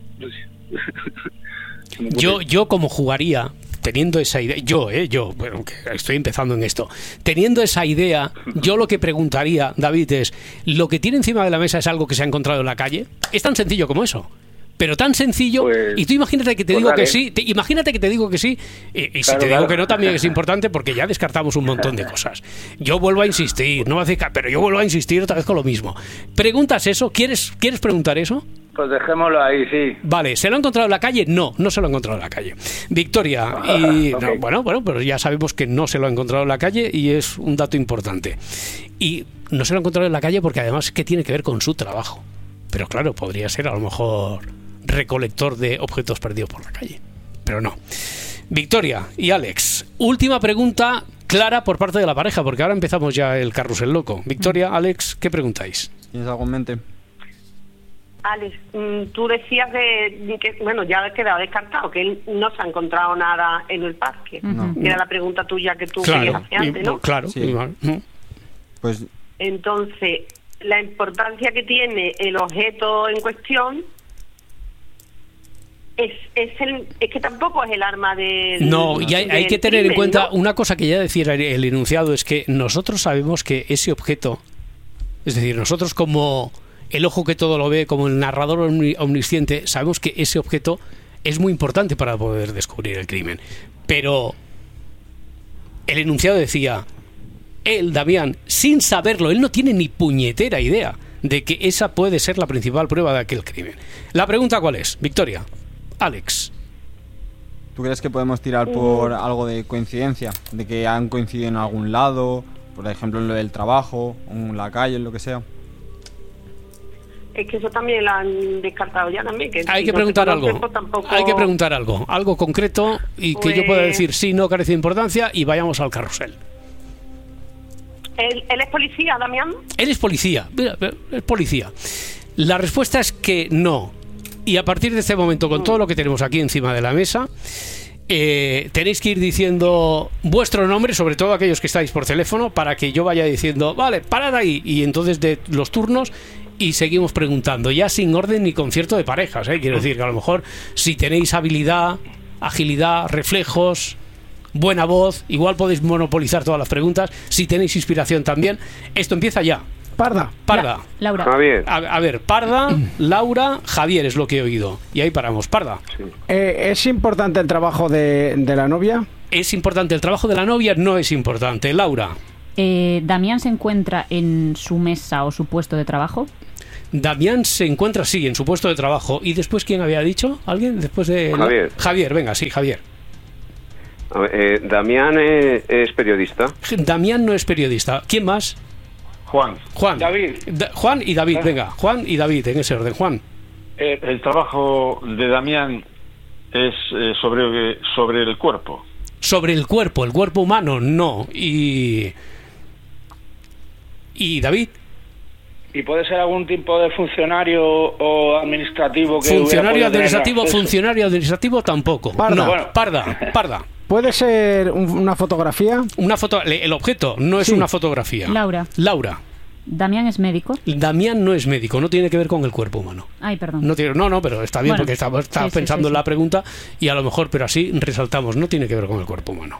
Yo como jugaría, teniendo esa idea, yo, bueno, que estoy empezando en esto, teniendo esa idea, yo lo que preguntaría, David, es, ¿lo que tiene encima de la mesa es algo que se ha encontrado en la calle? Es tan sencillo como eso. Pero tan sencillo, y tú imagínate que te digo dale. que sí, imagínate que te digo que sí, y si Claro, te digo claro. que no también es importante porque ya descartamos un montón de cosas. Yo vuelvo a insistir, no me hace pero yo vuelvo a insistir otra vez con lo mismo. ¿Preguntas eso? ¿Quieres preguntar eso? Pues dejémoslo ahí, sí. Vale, ¿se lo ha encontrado en la calle? No se lo ha encontrado en la calle. Victoria, y Ok. no, bueno, pero ya sabemos que no se lo ha encontrado en la calle y es un dato importante. Y no se lo ha encontrado en la calle porque además es que tiene que ver con su trabajo. Pero claro, podría ser a lo mejor recolector de objetos perdidos por la calle. Pero no. Victoria y Alex, última pregunta clara por parte de la pareja, porque ahora empezamos ya el carrusel loco. Victoria, Alex, ¿qué preguntáis? ¿Tienes algo en mente? Alex, tú decías que, bueno, ya ha quedado descartado, que él no se ha encontrado nada en el parque. No. Que era la pregunta tuya que tú Claro, querías hacer antes, ¿no? claro. Sí. Y- Pues Entonces, la importancia que tiene el objeto en cuestión es que tampoco es el arma de... No, y hay que tener en cuenta una cosa que ya decía el enunciado, es que nosotros sabemos que ese objeto, es decir, nosotros como el ojo que todo lo ve, como el narrador omnisciente, sabemos que ese objeto es muy importante para poder descubrir el crimen. Pero el enunciado decía, él, Damián, sin saberlo, él no tiene ni puñetera idea de que esa puede ser la principal prueba de aquel crimen. La pregunta, ¿cuál es? Victoria, Alex. ¿tú crees que podemos tirar por algo de coincidencia? De que han coincidido en algún lado, por ejemplo en lo del trabajo, en la calle, en lo que sea. Es que eso también lo han descartado ya también. Que Hay si que no preguntar se conoce, algo. pues tampoco- Hay que preguntar algo concreto y que yo pueda decir sí, no, carece de importancia y vayamos al carrusel. ¿Él es policía, Damián? Él es policía, mira, es policía. La respuesta es que no. Y a partir de este momento, con todo lo que tenemos aquí encima de la mesa, tenéis que ir diciendo vuestro nombre, sobre todo aquellos que estáis por teléfono, para que yo vaya diciendo, vale, parad ahí, y entonces de los turnos y seguimos preguntando, ya sin orden ni concierto de parejas, ¿eh? Quiero decir que a lo mejor si tenéis habilidad, agilidad, reflejos, buena voz, igual podéis monopolizar todas las preguntas, si tenéis inspiración también. Esto empieza ya. Parda. Laura. Javier. A ver, Parda, Laura, Javier es lo que he oído. Y ahí paramos. Parda. ¿Es importante el trabajo de la novia? ¿Es importante el trabajo de la novia? No es importante. Laura. ¿Damián se encuentra en su mesa o su puesto de trabajo? Damián se encuentra, sí, en su puesto de trabajo. ¿Y después quién había dicho? ¿Alguien? Después de... Javier. Javier, venga, sí, Javier. A ver, Damián es periodista. Damián no es periodista. ¿Quién más? Juan. David. Juan y David, venga. Juan y David, en ese orden. Juan. El trabajo de Damián es sobre el cuerpo. Sobre el cuerpo humano, no. Y David. ¿Y puede ser algún tipo de funcionario o administrativo que funcionario administrativo tampoco. Parda. No, bueno. Parda. ¿Puede ser una fotografía? El objeto no es una fotografía. Laura. ¿Damián es médico? Damián no es médico, no tiene que ver con el cuerpo humano. Ay, perdón. No, pero está bien, Bueno, porque estaba pensando en la pregunta y a lo mejor, pero así resaltamos, no tiene que ver con el cuerpo humano.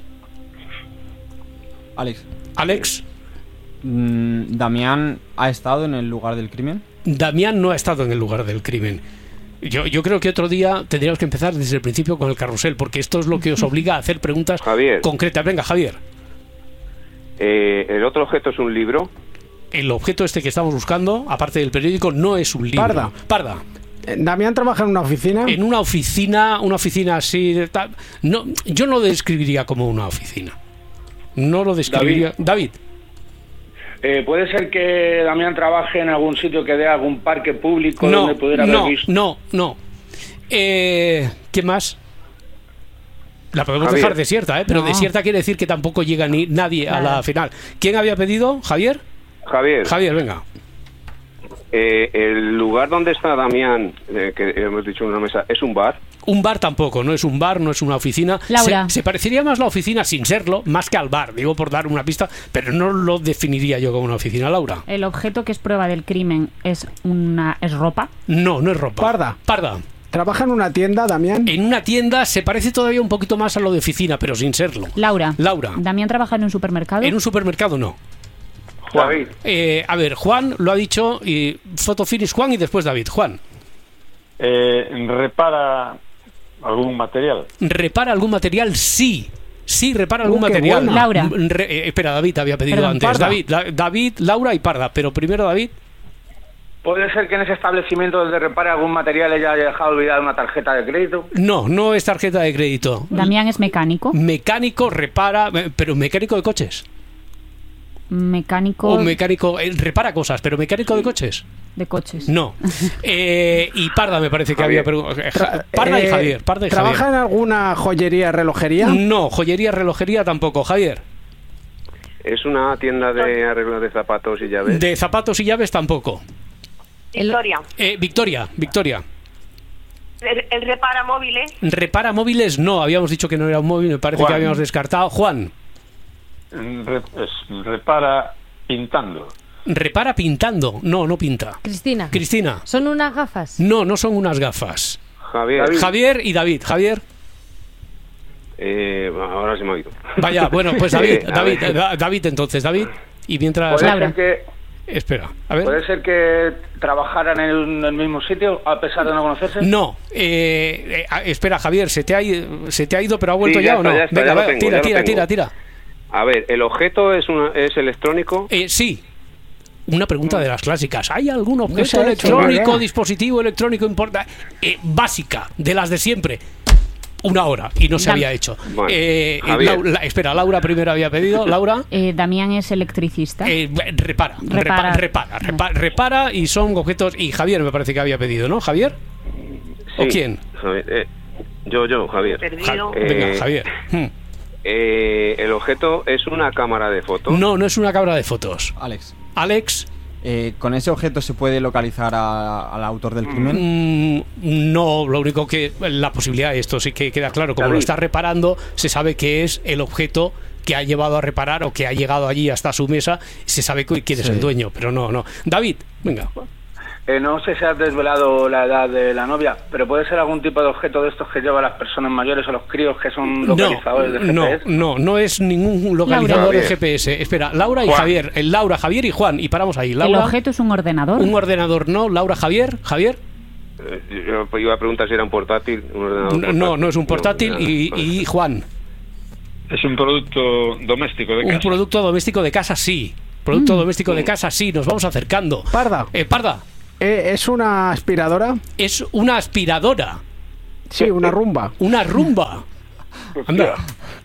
Alex. ¿Damián ha estado en el lugar del crimen? Damián no ha estado en el lugar del crimen. Yo creo que otro día tendríamos que empezar desde el principio con el carrusel, porque esto es lo que os obliga a hacer preguntas concretas. Venga, Javier. ¿El otro objeto es un libro? El objeto este que estamos buscando, aparte del periódico, no es un libro. Parda. ¿Damián trabaja en una oficina? En una oficina así... No, yo no lo describiría como una oficina. No lo describiría... David. ¿Puede ser que Damián trabaje en algún sitio que dé algún parque público donde pudiera haber visto? No. ¿Qué más? La podemos dejar desierta, pero desierta quiere decir que tampoco llega ni nadie a la final. ¿Quién había pedido? ¿Javier? Javier, venga. El lugar donde está Damián, que hemos dicho en una mesa, ¿es un bar? Un bar tampoco, no es un bar, no es una oficina. Laura. Se parecería más la oficina sin serlo, más que al bar, digo por dar una pista, pero no lo definiría yo como una oficina, Laura. ¿El objeto que es prueba del crimen es ropa? No es ropa. Parda. ¿Trabaja en una tienda, Damián? En una tienda se parece todavía un poquito más a lo de oficina, pero sin serlo. Laura. ¿Damián trabaja en un supermercado? En un supermercado no. David. A ver, Juan lo ha dicho, y fotofinish Juan y después David. Juan. ¿Repara algún material? ¿Repara algún material? Sí, repara algún material. Bueno. Laura. Espera, David había pedido antes. David, Laura y Parda, pero primero David. ¿Puede ser que en ese establecimiento donde repare algún material ella haya dejado olvidada una tarjeta de crédito? No es tarjeta de crédito. ¿Damián es mecánico? Mecánico, repara, pero mecánico de coches. Mecánico repara cosas, pero mecánico de coches. De coches. No. Y Parda me parece que había Parda y Javier. ¿Trabaja en alguna joyería, relojería? No, joyería, relojería tampoco. Javier. ¿Es una tienda de arreglo de zapatos y llaves? De zapatos y llaves tampoco. Victoria. Victoria. ¿El repara móviles? Repara móviles no, habíamos dicho que no era un móvil, me parece que habíamos descartado. Juan. Repara pintando. ¿Repara pintando? No pinta. Cristina. ¿Son unas gafas? No son unas gafas. Javier y David. Javier. Ahora se me ha oído. Vaya, bueno, pues David entonces. David. Y mientras... ¿Puede ser que... Espera, a ver. ¿Puede ser que trabajaran en el mismo sitio a pesar de no conocerse? No. Espera, Javier, ¿se te ha ido pero ha vuelto ya o no? Venga, tira. A ver, ¿el objeto es electrónico? Sí. Una pregunta de las clásicas. ¿Hay algún objeto electrónico, dispositivo electrónico importante? Básica, de las de siempre. Una hora y no se había hecho. Bueno, Laura primero había pedido. Laura. Damián es electricista. Repara y son objetos. Y Javier me parece que había pedido, ¿no? ¿Javier? Sí, ¿O quién? Javier, yo, Javier. Venga, Javier. ¿El objeto es una cámara de fotos? No es una cámara de fotos. Alex. ¿Con ese objeto se puede localizar al autor del crimen? No, lo único que la posibilidad, esto sí que queda claro, como lo está reparando, se sabe que es el objeto que ha llevado a reparar o que ha llegado allí hasta su mesa, se sabe quién es el dueño, pero no. David, venga. No sé si has desvelado la edad de la novia, pero puede ser algún tipo de objeto de estos que llevan las personas mayores o los críos que son localizadores de GPS. No es ningún localizador de GPS. Espera, Laura y Javier. Laura, Javier y Juan. Y paramos ahí. Laura, ¿el objeto es un ordenador? Un ordenador, no. Laura, Javier. Yo iba a preguntar si era un portátil. Un ordenador portátil. No es un portátil. Y Juan. Es un producto doméstico de casa. Un producto doméstico de casa, sí. Producto doméstico de casa, sí. Nos vamos acercando. Parda. Parda. ¿Es una aspiradora? Es una aspiradora. Sí, una rumba. Una rumba. Anda.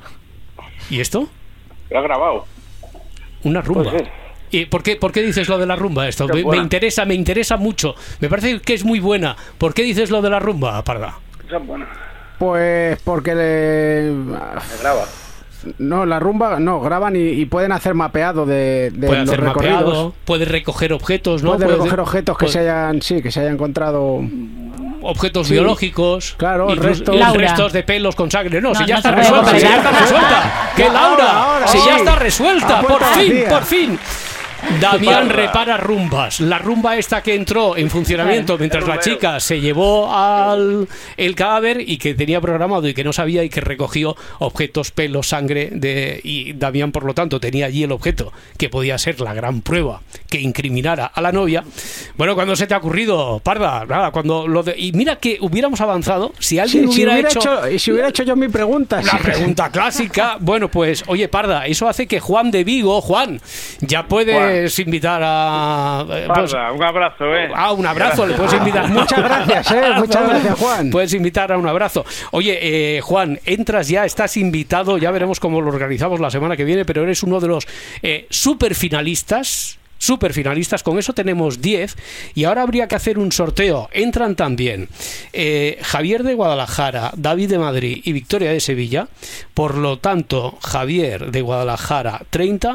¿Y esto? Lo ha grabado. Una rumba. ¿Y por qué dices lo de la rumba esto? Me interesa mucho. Me parece que es muy buena. ¿Por qué dices lo de la rumba, Parda? Esa es buena. Pues porque le graba. No, la rumba no, graban y pueden hacer mapeado de puede los hacer recorridos. Mapeado, puede recoger objetos, ¿no? Puede recoger objetos que se hayan encontrado. Objetos biológicos, claro, restos de pelos con sangre. No, si ya está resuelta, si ya está resuelta. ¡Que Laura! Si ya está resuelta, por fin. Damián repara rumbas. La rumba esta que entró en funcionamiento mientras la chica se llevó el cadáver y que tenía programado y que no sabía y que recogió objetos, pelos, sangre y Damián, por lo tanto, tenía allí el objeto que podía ser la gran prueba que incriminara a la novia. Bueno, ¿cuándo se te ha ocurrido, Parda? Nada, y mira que hubiéramos avanzado si alguien hubiera hecho yo mi pregunta. La pregunta clásica. Bueno, pues, oye, Parda, eso hace que Juan de Vigo, ya puede invitar a... Parda, un abrazo, un abrazo, le puedes invitar. Muchas gracias, muchas gracias, Juan. Puedes invitar a un abrazo. Oye, Juan, entras ya, estás invitado, ya veremos cómo lo organizamos la semana que viene, pero eres uno de los superfinalistas, con eso tenemos 10 y ahora habría que hacer un sorteo. Entran también Javier de Guadalajara, David de Madrid y Victoria de Sevilla. Por lo tanto, Javier de Guadalajara 30,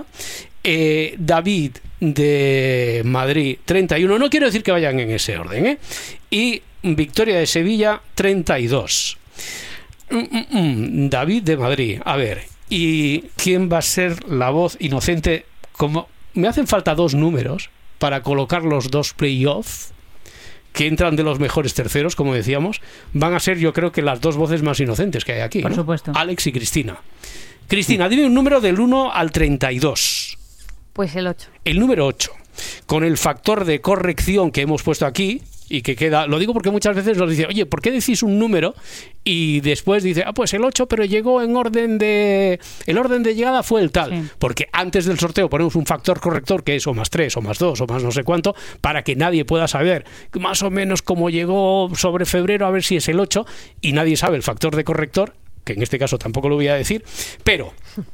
David de Madrid 31, no quiero decir que vayan en ese orden, y Victoria de Sevilla 32. David de Madrid, a ver, ¿y quién va a ser la voz inocente? Como me hacen falta 2 números para colocar los 2 playoffs que entran de los mejores terceros, como decíamos, van a ser, yo creo que las 2 voces más inocentes que hay aquí, por supuesto. Alex y Cristina. Cristina, dime un número del 1 al 32. Pues el 8. El número 8. Con el factor de corrección que hemos puesto aquí y que queda... Lo digo porque muchas veces nos dicen, oye, ¿por qué decís un número? Y después dice, pues el 8, pero llegó en orden de... El orden de llegada fue el tal. Sí. Porque antes del sorteo ponemos un factor corrector que es o más 3, o más 2, o más no sé cuánto, para que nadie pueda saber más o menos cómo llegó sobre febrero, a ver si es el 8, y nadie sabe el factor de corrector, que en este caso tampoco lo voy a decir, pero...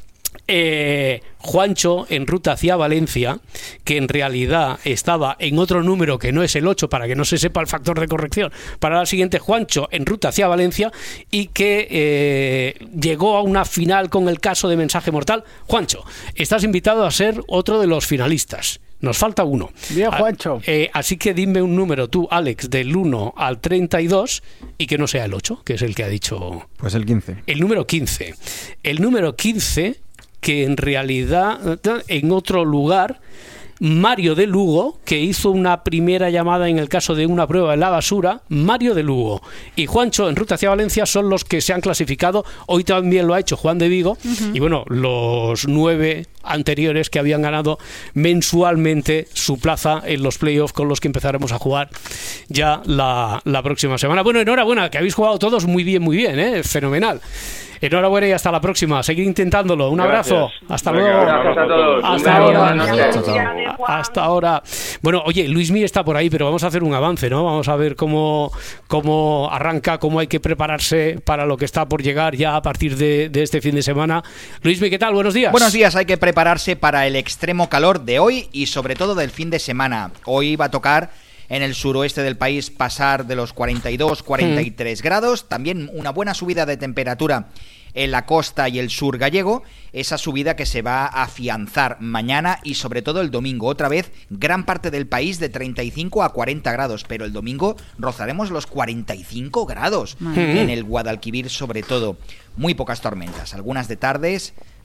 Juancho en ruta hacia Valencia, que en realidad estaba en otro número que no es el 8 para que no se sepa el factor de corrección para la siguiente, Juancho en ruta hacia Valencia y que llegó a una final con el caso de Mensaje Mortal. Juancho, estás invitado a ser otro de los finalistas. Nos falta uno. Bien, Juancho. Así que dime un número tú, Alex, del 1 al 32 y que no sea el 8, que es el que ha dicho... Pues el 15. El número 15. El número 15... que en realidad en otro lugar Mario de Lugo, que hizo una primera llamada en el caso de una prueba en la basura, Mario de Lugo y Juancho en ruta hacia Valencia son los que se han clasificado. Hoy también lo ha hecho Juan de Vigo y bueno, los 9 anteriores que habían ganado mensualmente su plaza en los playoffs con los que empezaremos a jugar ya la próxima semana. Bueno, enhorabuena, que habéis jugado todos muy bien, fenomenal. Enhorabuena y hasta la próxima. Seguir intentándolo. Un abrazo. Hasta luego. Gracias a todos. Hasta ahora. Hasta ahora. Bueno, oye, Luismi está por ahí, pero vamos a hacer un avance, ¿no? Vamos a ver cómo arranca, cómo hay que prepararse para lo que está por llegar ya a partir de este fin de semana. Luismi, ¿qué tal? Buenos días. Buenos días. Hay que prepararse para el extremo calor de hoy y sobre todo del fin de semana. Hoy va a tocar en el suroeste del país pasar de los 42-43 grados, también una buena subida de temperatura en la costa y el sur gallego, esa subida que se va a afianzar mañana y sobre todo el domingo. Otra vez, gran parte del país de 35 a 40 grados, pero el domingo rozaremos los 45 grados en el Guadalquivir sobre todo. Muy pocas tormentas, algunas de tardes,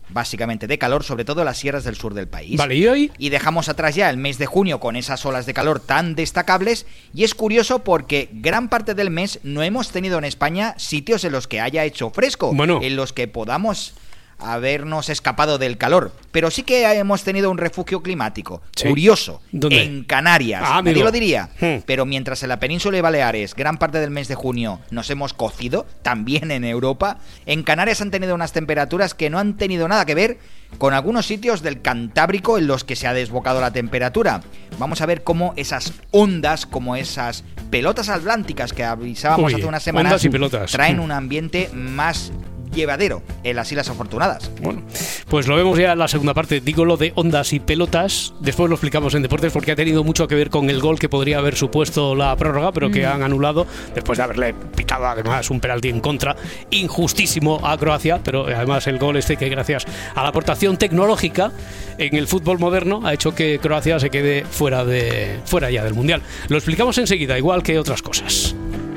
básicamente de calor, sobre todo en las sierras del sur del país. Vale, ¿y hoy? Y dejamos atrás ya el mes de junio con esas olas de calor tan destacables, y es curioso porque gran parte del mes no hemos tenido en España sitios en los que haya hecho fresco, en los que podamos habernos escapado del calor, pero sí que hemos tenido un refugio climático curioso. ¿Dónde? En Canarias. Nadie amigo. lo diría, pero mientras en la península de Baleares gran parte del mes de junio nos hemos cocido, también en Europa, en Canarias han tenido unas temperaturas que no han tenido nada que ver con algunos sitios del Cantábrico en los que se ha desbocado la temperatura. Vamos a ver cómo esas ondas, como esas pelotas atlánticas que avisábamos hace unas semanas, traen un ambiente más llevadero en las Islas Afortunadas. Bueno, pues lo vemos ya en la segunda parte. Digo lo de ondas y pelotas, después lo explicamos en deportes porque ha tenido mucho que ver con el gol que podría haber supuesto la prórroga, pero que han anulado después de haberle pitado además un penalti en contra injustísimo a Croacia, pero además el gol que gracias a la aportación tecnológica en el fútbol moderno ha hecho que Croacia se quede fuera ya del Mundial. Lo explicamos enseguida, igual que otras cosas.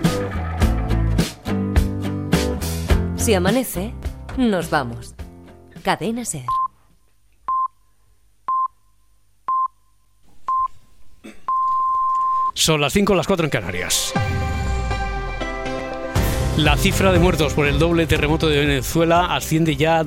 Si amanece, nos vamos. Cadena SER. Son las 5, las 4 en Canarias. La cifra de muertos por el doble terremoto de Venezuela asciende ya a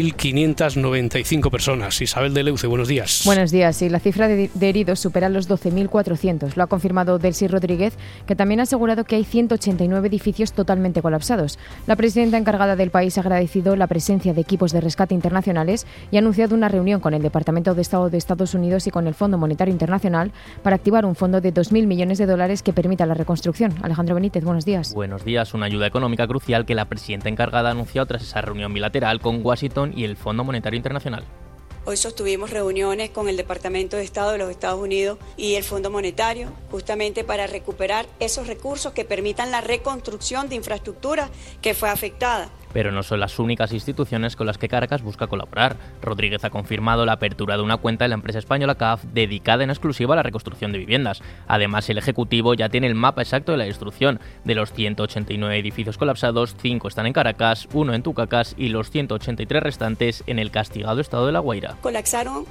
2.595 personas. Isabel de Leuce, buenos días. Buenos días. Sí, la cifra de heridos supera los 12.400. Lo ha confirmado Delcy Rodríguez, que también ha asegurado que hay 189 edificios totalmente colapsados. La presidenta encargada del país ha agradecido la presencia de equipos de rescate internacionales y ha anunciado una reunión con el Departamento de Estado de Estados Unidos y con el Fondo Monetario Internacional para activar un fondo de $2.000 millones que permita la reconstrucción. Alejandro Benítez, buenos días. Buenos días. Una ayuda económica crucial que la presidenta encargada ha anunciado tras esa reunión bilateral con Washington y el Fondo Monetario Internacional. Hoy sostuvimos reuniones con el Departamento de Estado de los Estados Unidos y el Fondo Monetario, justamente para recuperar esos recursos que permitan la reconstrucción de infraestructura que fue afectada. Pero no son las únicas instituciones con las que Caracas busca colaborar. Rodríguez ha confirmado la apertura de una cuenta en la empresa española CAF dedicada en exclusiva a la reconstrucción de viviendas. Además, el Ejecutivo ya tiene el mapa exacto de la destrucción. De los 189 edificios colapsados, 5 están en Caracas, 1 en Tucacas y los 183 restantes en el castigado estado de La Guaira. Colapsaron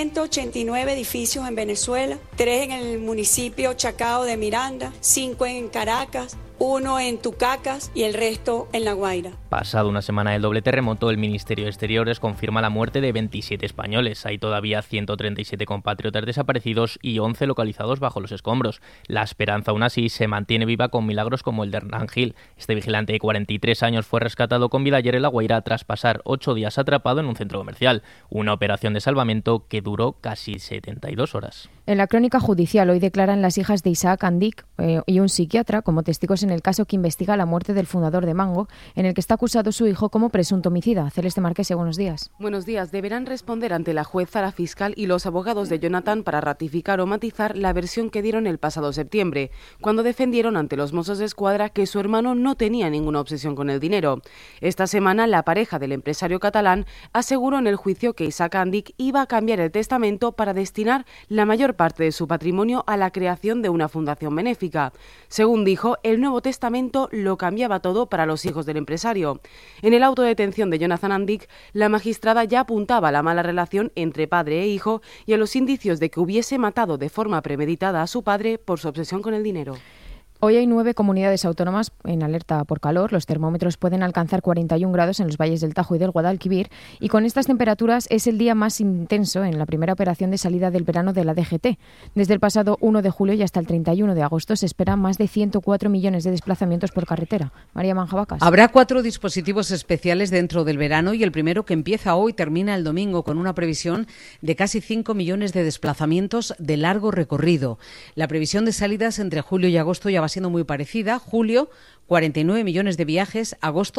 189 edificios en Venezuela, 3 en el municipio Chacao de Miranda, 5 en Caracas, 1 en Tucacas y el resto en La Guaira. Pasado una semana del doble terremoto, el Ministerio de Exteriores confirma la muerte de 27 españoles. Hay todavía 137 compatriotas desaparecidos y 11 localizados bajo los escombros. La esperanza aún así se mantiene viva con milagros como el de Hernán Gil. Este vigilante de 43 años fue rescatado con vida ayer en La Guaira tras pasar 8 días atrapado en un centro comercial. Una operación de salvamento que duró casi 72 horas. En la crónica judicial hoy declaran las hijas de Isaac Andic y un psiquiatra como testigos en el caso que investiga la muerte del fundador de Mango, en el que está acusado su hijo como presunto homicida. Celeste Marquese, buenos días. Buenos días. Deberán responder ante la jueza, la fiscal y los abogados de Jonathan para ratificar o matizar la versión que dieron el pasado septiembre, cuando defendieron ante los Mossos de Escuadra que su hermano no tenía ninguna obsesión con el dinero. Esta semana, la pareja del empresario catalán aseguró en el juicio que Isaac Andic iba a cambiar el testamento para destinar la mayor parte de su patrimonio a la creación de una fundación benéfica. Según dijo, el Nuevo Testamento lo cambiaba todo para los hijos del empresario. En el auto de detención de Jonathan Andic, la magistrada ya apuntaba a la mala relación entre padre e hijo y a los indicios de que hubiese matado de forma premeditada a su padre por su obsesión con el dinero. Hoy hay 9 comunidades autónomas en alerta por calor. Los termómetros pueden alcanzar 41 grados en los valles del Tajo y del Guadalquivir, y con estas temperaturas es el día más intenso en la primera operación de salida del verano de la DGT. Desde el pasado 1 de julio y hasta el 31 de agosto se esperan más de 104 millones de desplazamientos por carretera. María Manjabacas. Habrá 4 dispositivos especiales dentro del verano y el primero, que empieza hoy, termina el domingo con una previsión de casi 5 millones de desplazamientos de largo recorrido. La previsión de salidas entre julio y agosto ya va siendo muy parecida. Julio, 49 millones de viajes, agosto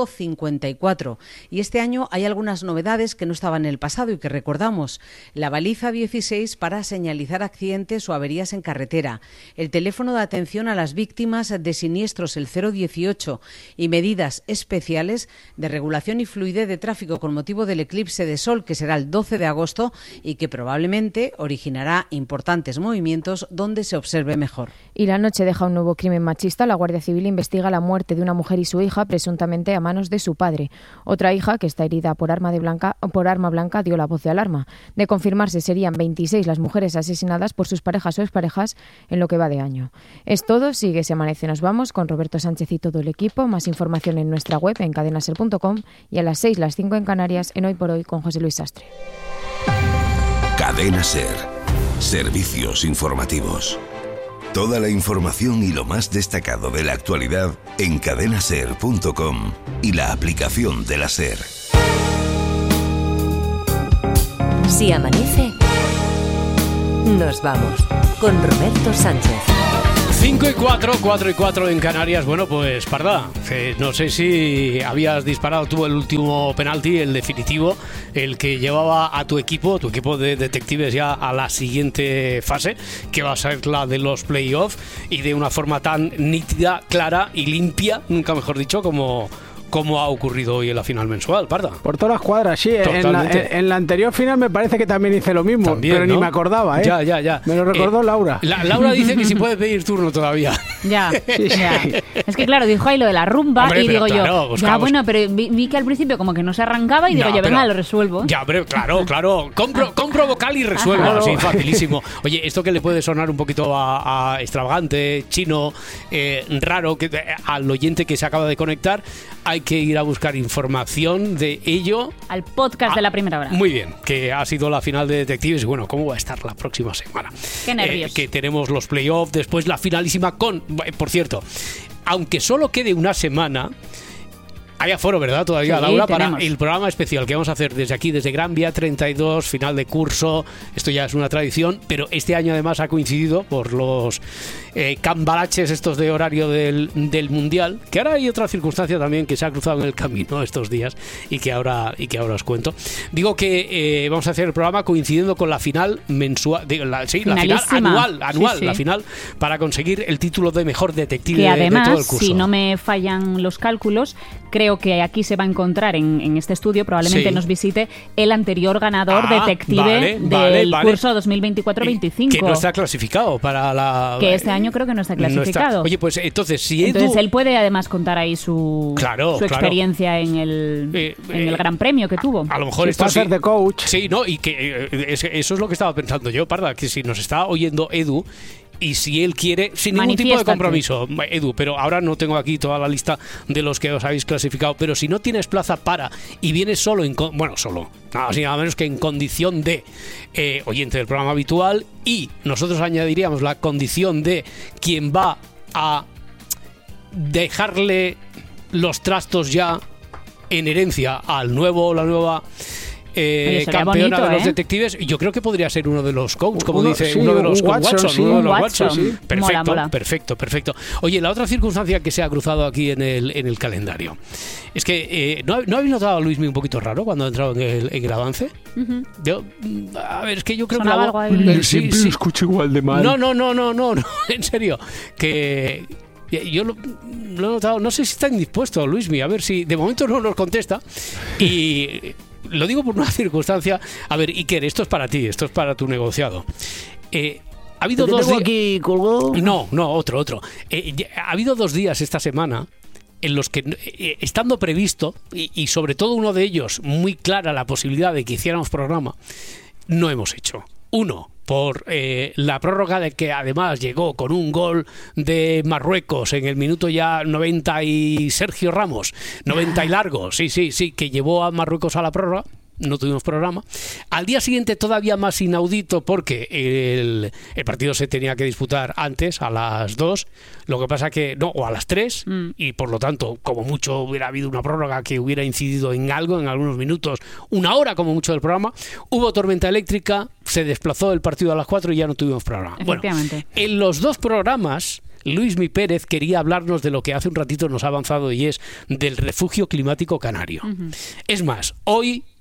54. Y este año hay algunas novedades que no estaban en el pasado y que recordamos. La baliza 16 para señalizar accidentes o averías en carretera, el teléfono de atención a las víctimas de siniestros, el 018, y medidas especiales de regulación y fluidez de tráfico con motivo del eclipse de sol, que será el 12 de agosto y que probablemente originará importantes movimientos donde se observe mejor. Y la noche deja un nuevo crimen machista. La Guardia Civil investiga la muerte muerte de una mujer y su hija, presuntamente a manos de su padre. Otra hija, que está herida por arma blanca, dio la voz de alarma. De confirmarse, serían 26 las mujeres asesinadas por sus parejas o exparejas en lo que va de año. Es todo, sigue Se Amanece, nos vamos con Roberto Sánchez y todo el equipo. Más información en nuestra web en cadenaser.com y a las 6, las 5 en Canarias, en Hoy por Hoy con José Luis Sastre. Cadena Ser. Servicios informativos. Toda la información y lo más destacado de la actualidad en cadenaser.com y la aplicación de la SER. Si amanece, nos vamos con Roberto Sánchez. 5 y 4, 4 y 4 en Canarias. Bueno, pues Parda, no sé si habías disparado tú el último penalti, el definitivo, el que llevaba a tu equipo de detectives ya a la siguiente fase, que va a ser la de los playoffs, y de una forma tan nítida, clara y limpia, nunca mejor dicho, como ha ocurrido hoy en la final mensual, Parda. Por todas las cuadras, sí. En la anterior final me parece que también hice lo mismo, también, pero ¿no? Ni me acordaba, ¿eh? Ya. Me lo recordó Laura. Laura dice que si puede pedir turno todavía. Ya. Es que claro, dijo ahí lo de la rumba. Hombre, y digo claro, yo, bueno, pero vi que al principio como que no se arrancaba y digo, venga, lo resuelvo. Ya, pero claro. Compro vocal y resuelvo. Claro. Sí, facilísimo. Oye, esto que le puede sonar un poquito a extravagante, chino, raro, que al oyente que se acaba de conectar, hay que ir a buscar información de ello al podcast de la primera hora. Muy bien, que ha sido la final de detectives. Bueno, ¿cómo va a estar la próxima semana? Qué nervios. Que tenemos los playoffs, después la finalísima con... Por cierto, aunque solo quede una semana... Hay aforo, ¿verdad? Todavía, sí, Laura, tenemos. Para el programa especial que vamos a hacer desde aquí, desde Gran Vía 32, final de curso. Esto ya es una tradición, pero este año además ha coincidido por los cambalaches estos de horario del Mundial, que ahora hay otra circunstancia también que se ha cruzado en el camino estos días y que ahora os cuento. Digo que vamos a hacer el programa coincidiendo con la final mensual, la final anual, sí. La final para conseguir el título de mejor detective que además, de todo el curso. Si no me fallan los cálculos, creo que aquí se va a encontrar en este estudio, probablemente nos visite el anterior ganador detective del curso 2024-25. Que no está clasificado para la... Que este año creo que no está clasificado. No está. Oye, pues entonces si Edu... Entonces él puede además contar ahí su experiencia en el Gran Premio que tuvo. A lo mejor esto sí. de coach. Sí, no, y que eso es lo que estaba pensando yo, Parda, que si nos está oyendo Edu... Y si él quiere, sin ningún tipo de compromiso, Edu, pero ahora no tengo aquí toda la lista de los que os habéis clasificado, pero si no tienes plaza para y vienes solo, nada menos que en condición de oyente del programa habitual, y nosotros añadiríamos la condición de quien va a dejarle los trastos ya en herencia al nuevo o la nueva... campeona de los detectives, yo creo que podría ser uno de los coaches, como dice uno de los Watson. Sí. Perfecto. Oye, la otra circunstancia que se ha cruzado aquí en el calendario es que ¿no habéis notado a Luismi un poquito raro cuando ha entrado en el avance? Uh-huh. Es que yo creo sonaba que algo ahí. Siempre lo escucho igual de mal. No, en serio, que yo lo he notado, no sé si está indispuesto Luismi, a ver si de momento no nos contesta, y lo digo por una circunstancia. A ver, Iker, esto es para ti, esto es para tu negociado. Ha habido dos días aquí colgado. No, otro. Ha habido 2 días esta semana en los que, estando previsto, y sobre todo uno de ellos, muy clara la posibilidad de que hiciéramos programa, no hemos hecho. Uno, por la prórroga de que además llegó con un gol de Marruecos en el minuto ya 90 y Sergio Ramos, 90 y largo, sí, que llevó a Marruecos a la prórroga. No tuvimos programa. Al día siguiente todavía más inaudito porque el partido se tenía que disputar antes, a las 2, lo que pasa que no, o a las 3, y por lo tanto, como mucho hubiera habido una prórroga que hubiera incidido en algo, en algunos minutos, 1 hora como mucho del programa, hubo tormenta eléctrica, se desplazó el partido a las 4 y ya no tuvimos programa. Bueno, en los 2 programas Luismi Pérez quería hablarnos de lo que hace un ratito nos ha avanzado, y es del refugio climático canario. Es más, hoy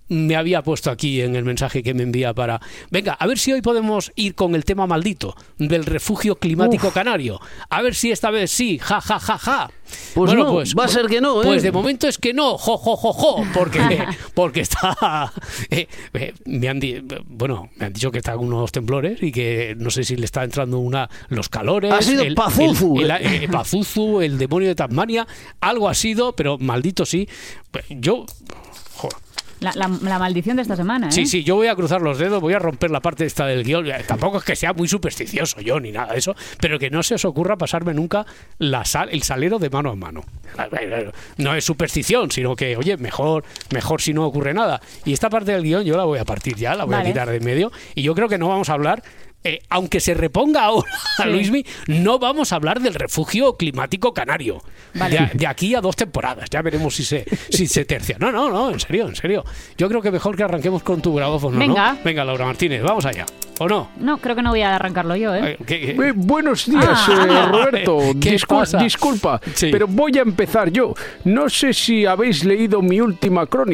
me había puesto aquí en el mensaje que me envía para... Venga, a ver si hoy podemos ir con el tema maldito del refugio climático canario. A ver si esta vez sí, ja, ja, ja, ja. Pues bueno, no, pues, va a ser que no, Pues de momento es que no, jo, porque está... me han dicho que está con unos temblores y que no sé si le está entrando los calores... Ha sido Pazuzu. Pazuzu, el demonio de Tasmania, algo ha sido, pero maldito sí. Yo... Joder. La maldición de esta semana, ¿eh? Sí, yo voy a cruzar los dedos, voy a romper la parte esta del guión. Tampoco es que sea muy supersticioso yo ni nada de eso, pero que no se os ocurra pasarme nunca el salero de mano a mano. No es superstición, sino que, oye, mejor si no ocurre nada. Y esta parte del guión yo la voy a partir ya, la voy a quitar de en medio. Y yo creo que no vamos a hablar... aunque se reponga ahora Luismi, no vamos a hablar del refugio climático canario. Vale. De aquí a 2 temporadas. Ya veremos si se tercia. No, en serio. Yo creo que mejor que arranquemos con tu grabófono, Venga. ¿no? Venga, Laura Martínez, vamos allá. ¿O no? No, creo que no voy a arrancarlo yo, ¿eh? Buenos días, Roberto. Disculpa, pero voy a empezar yo. No sé si habéis leído mi última crónica.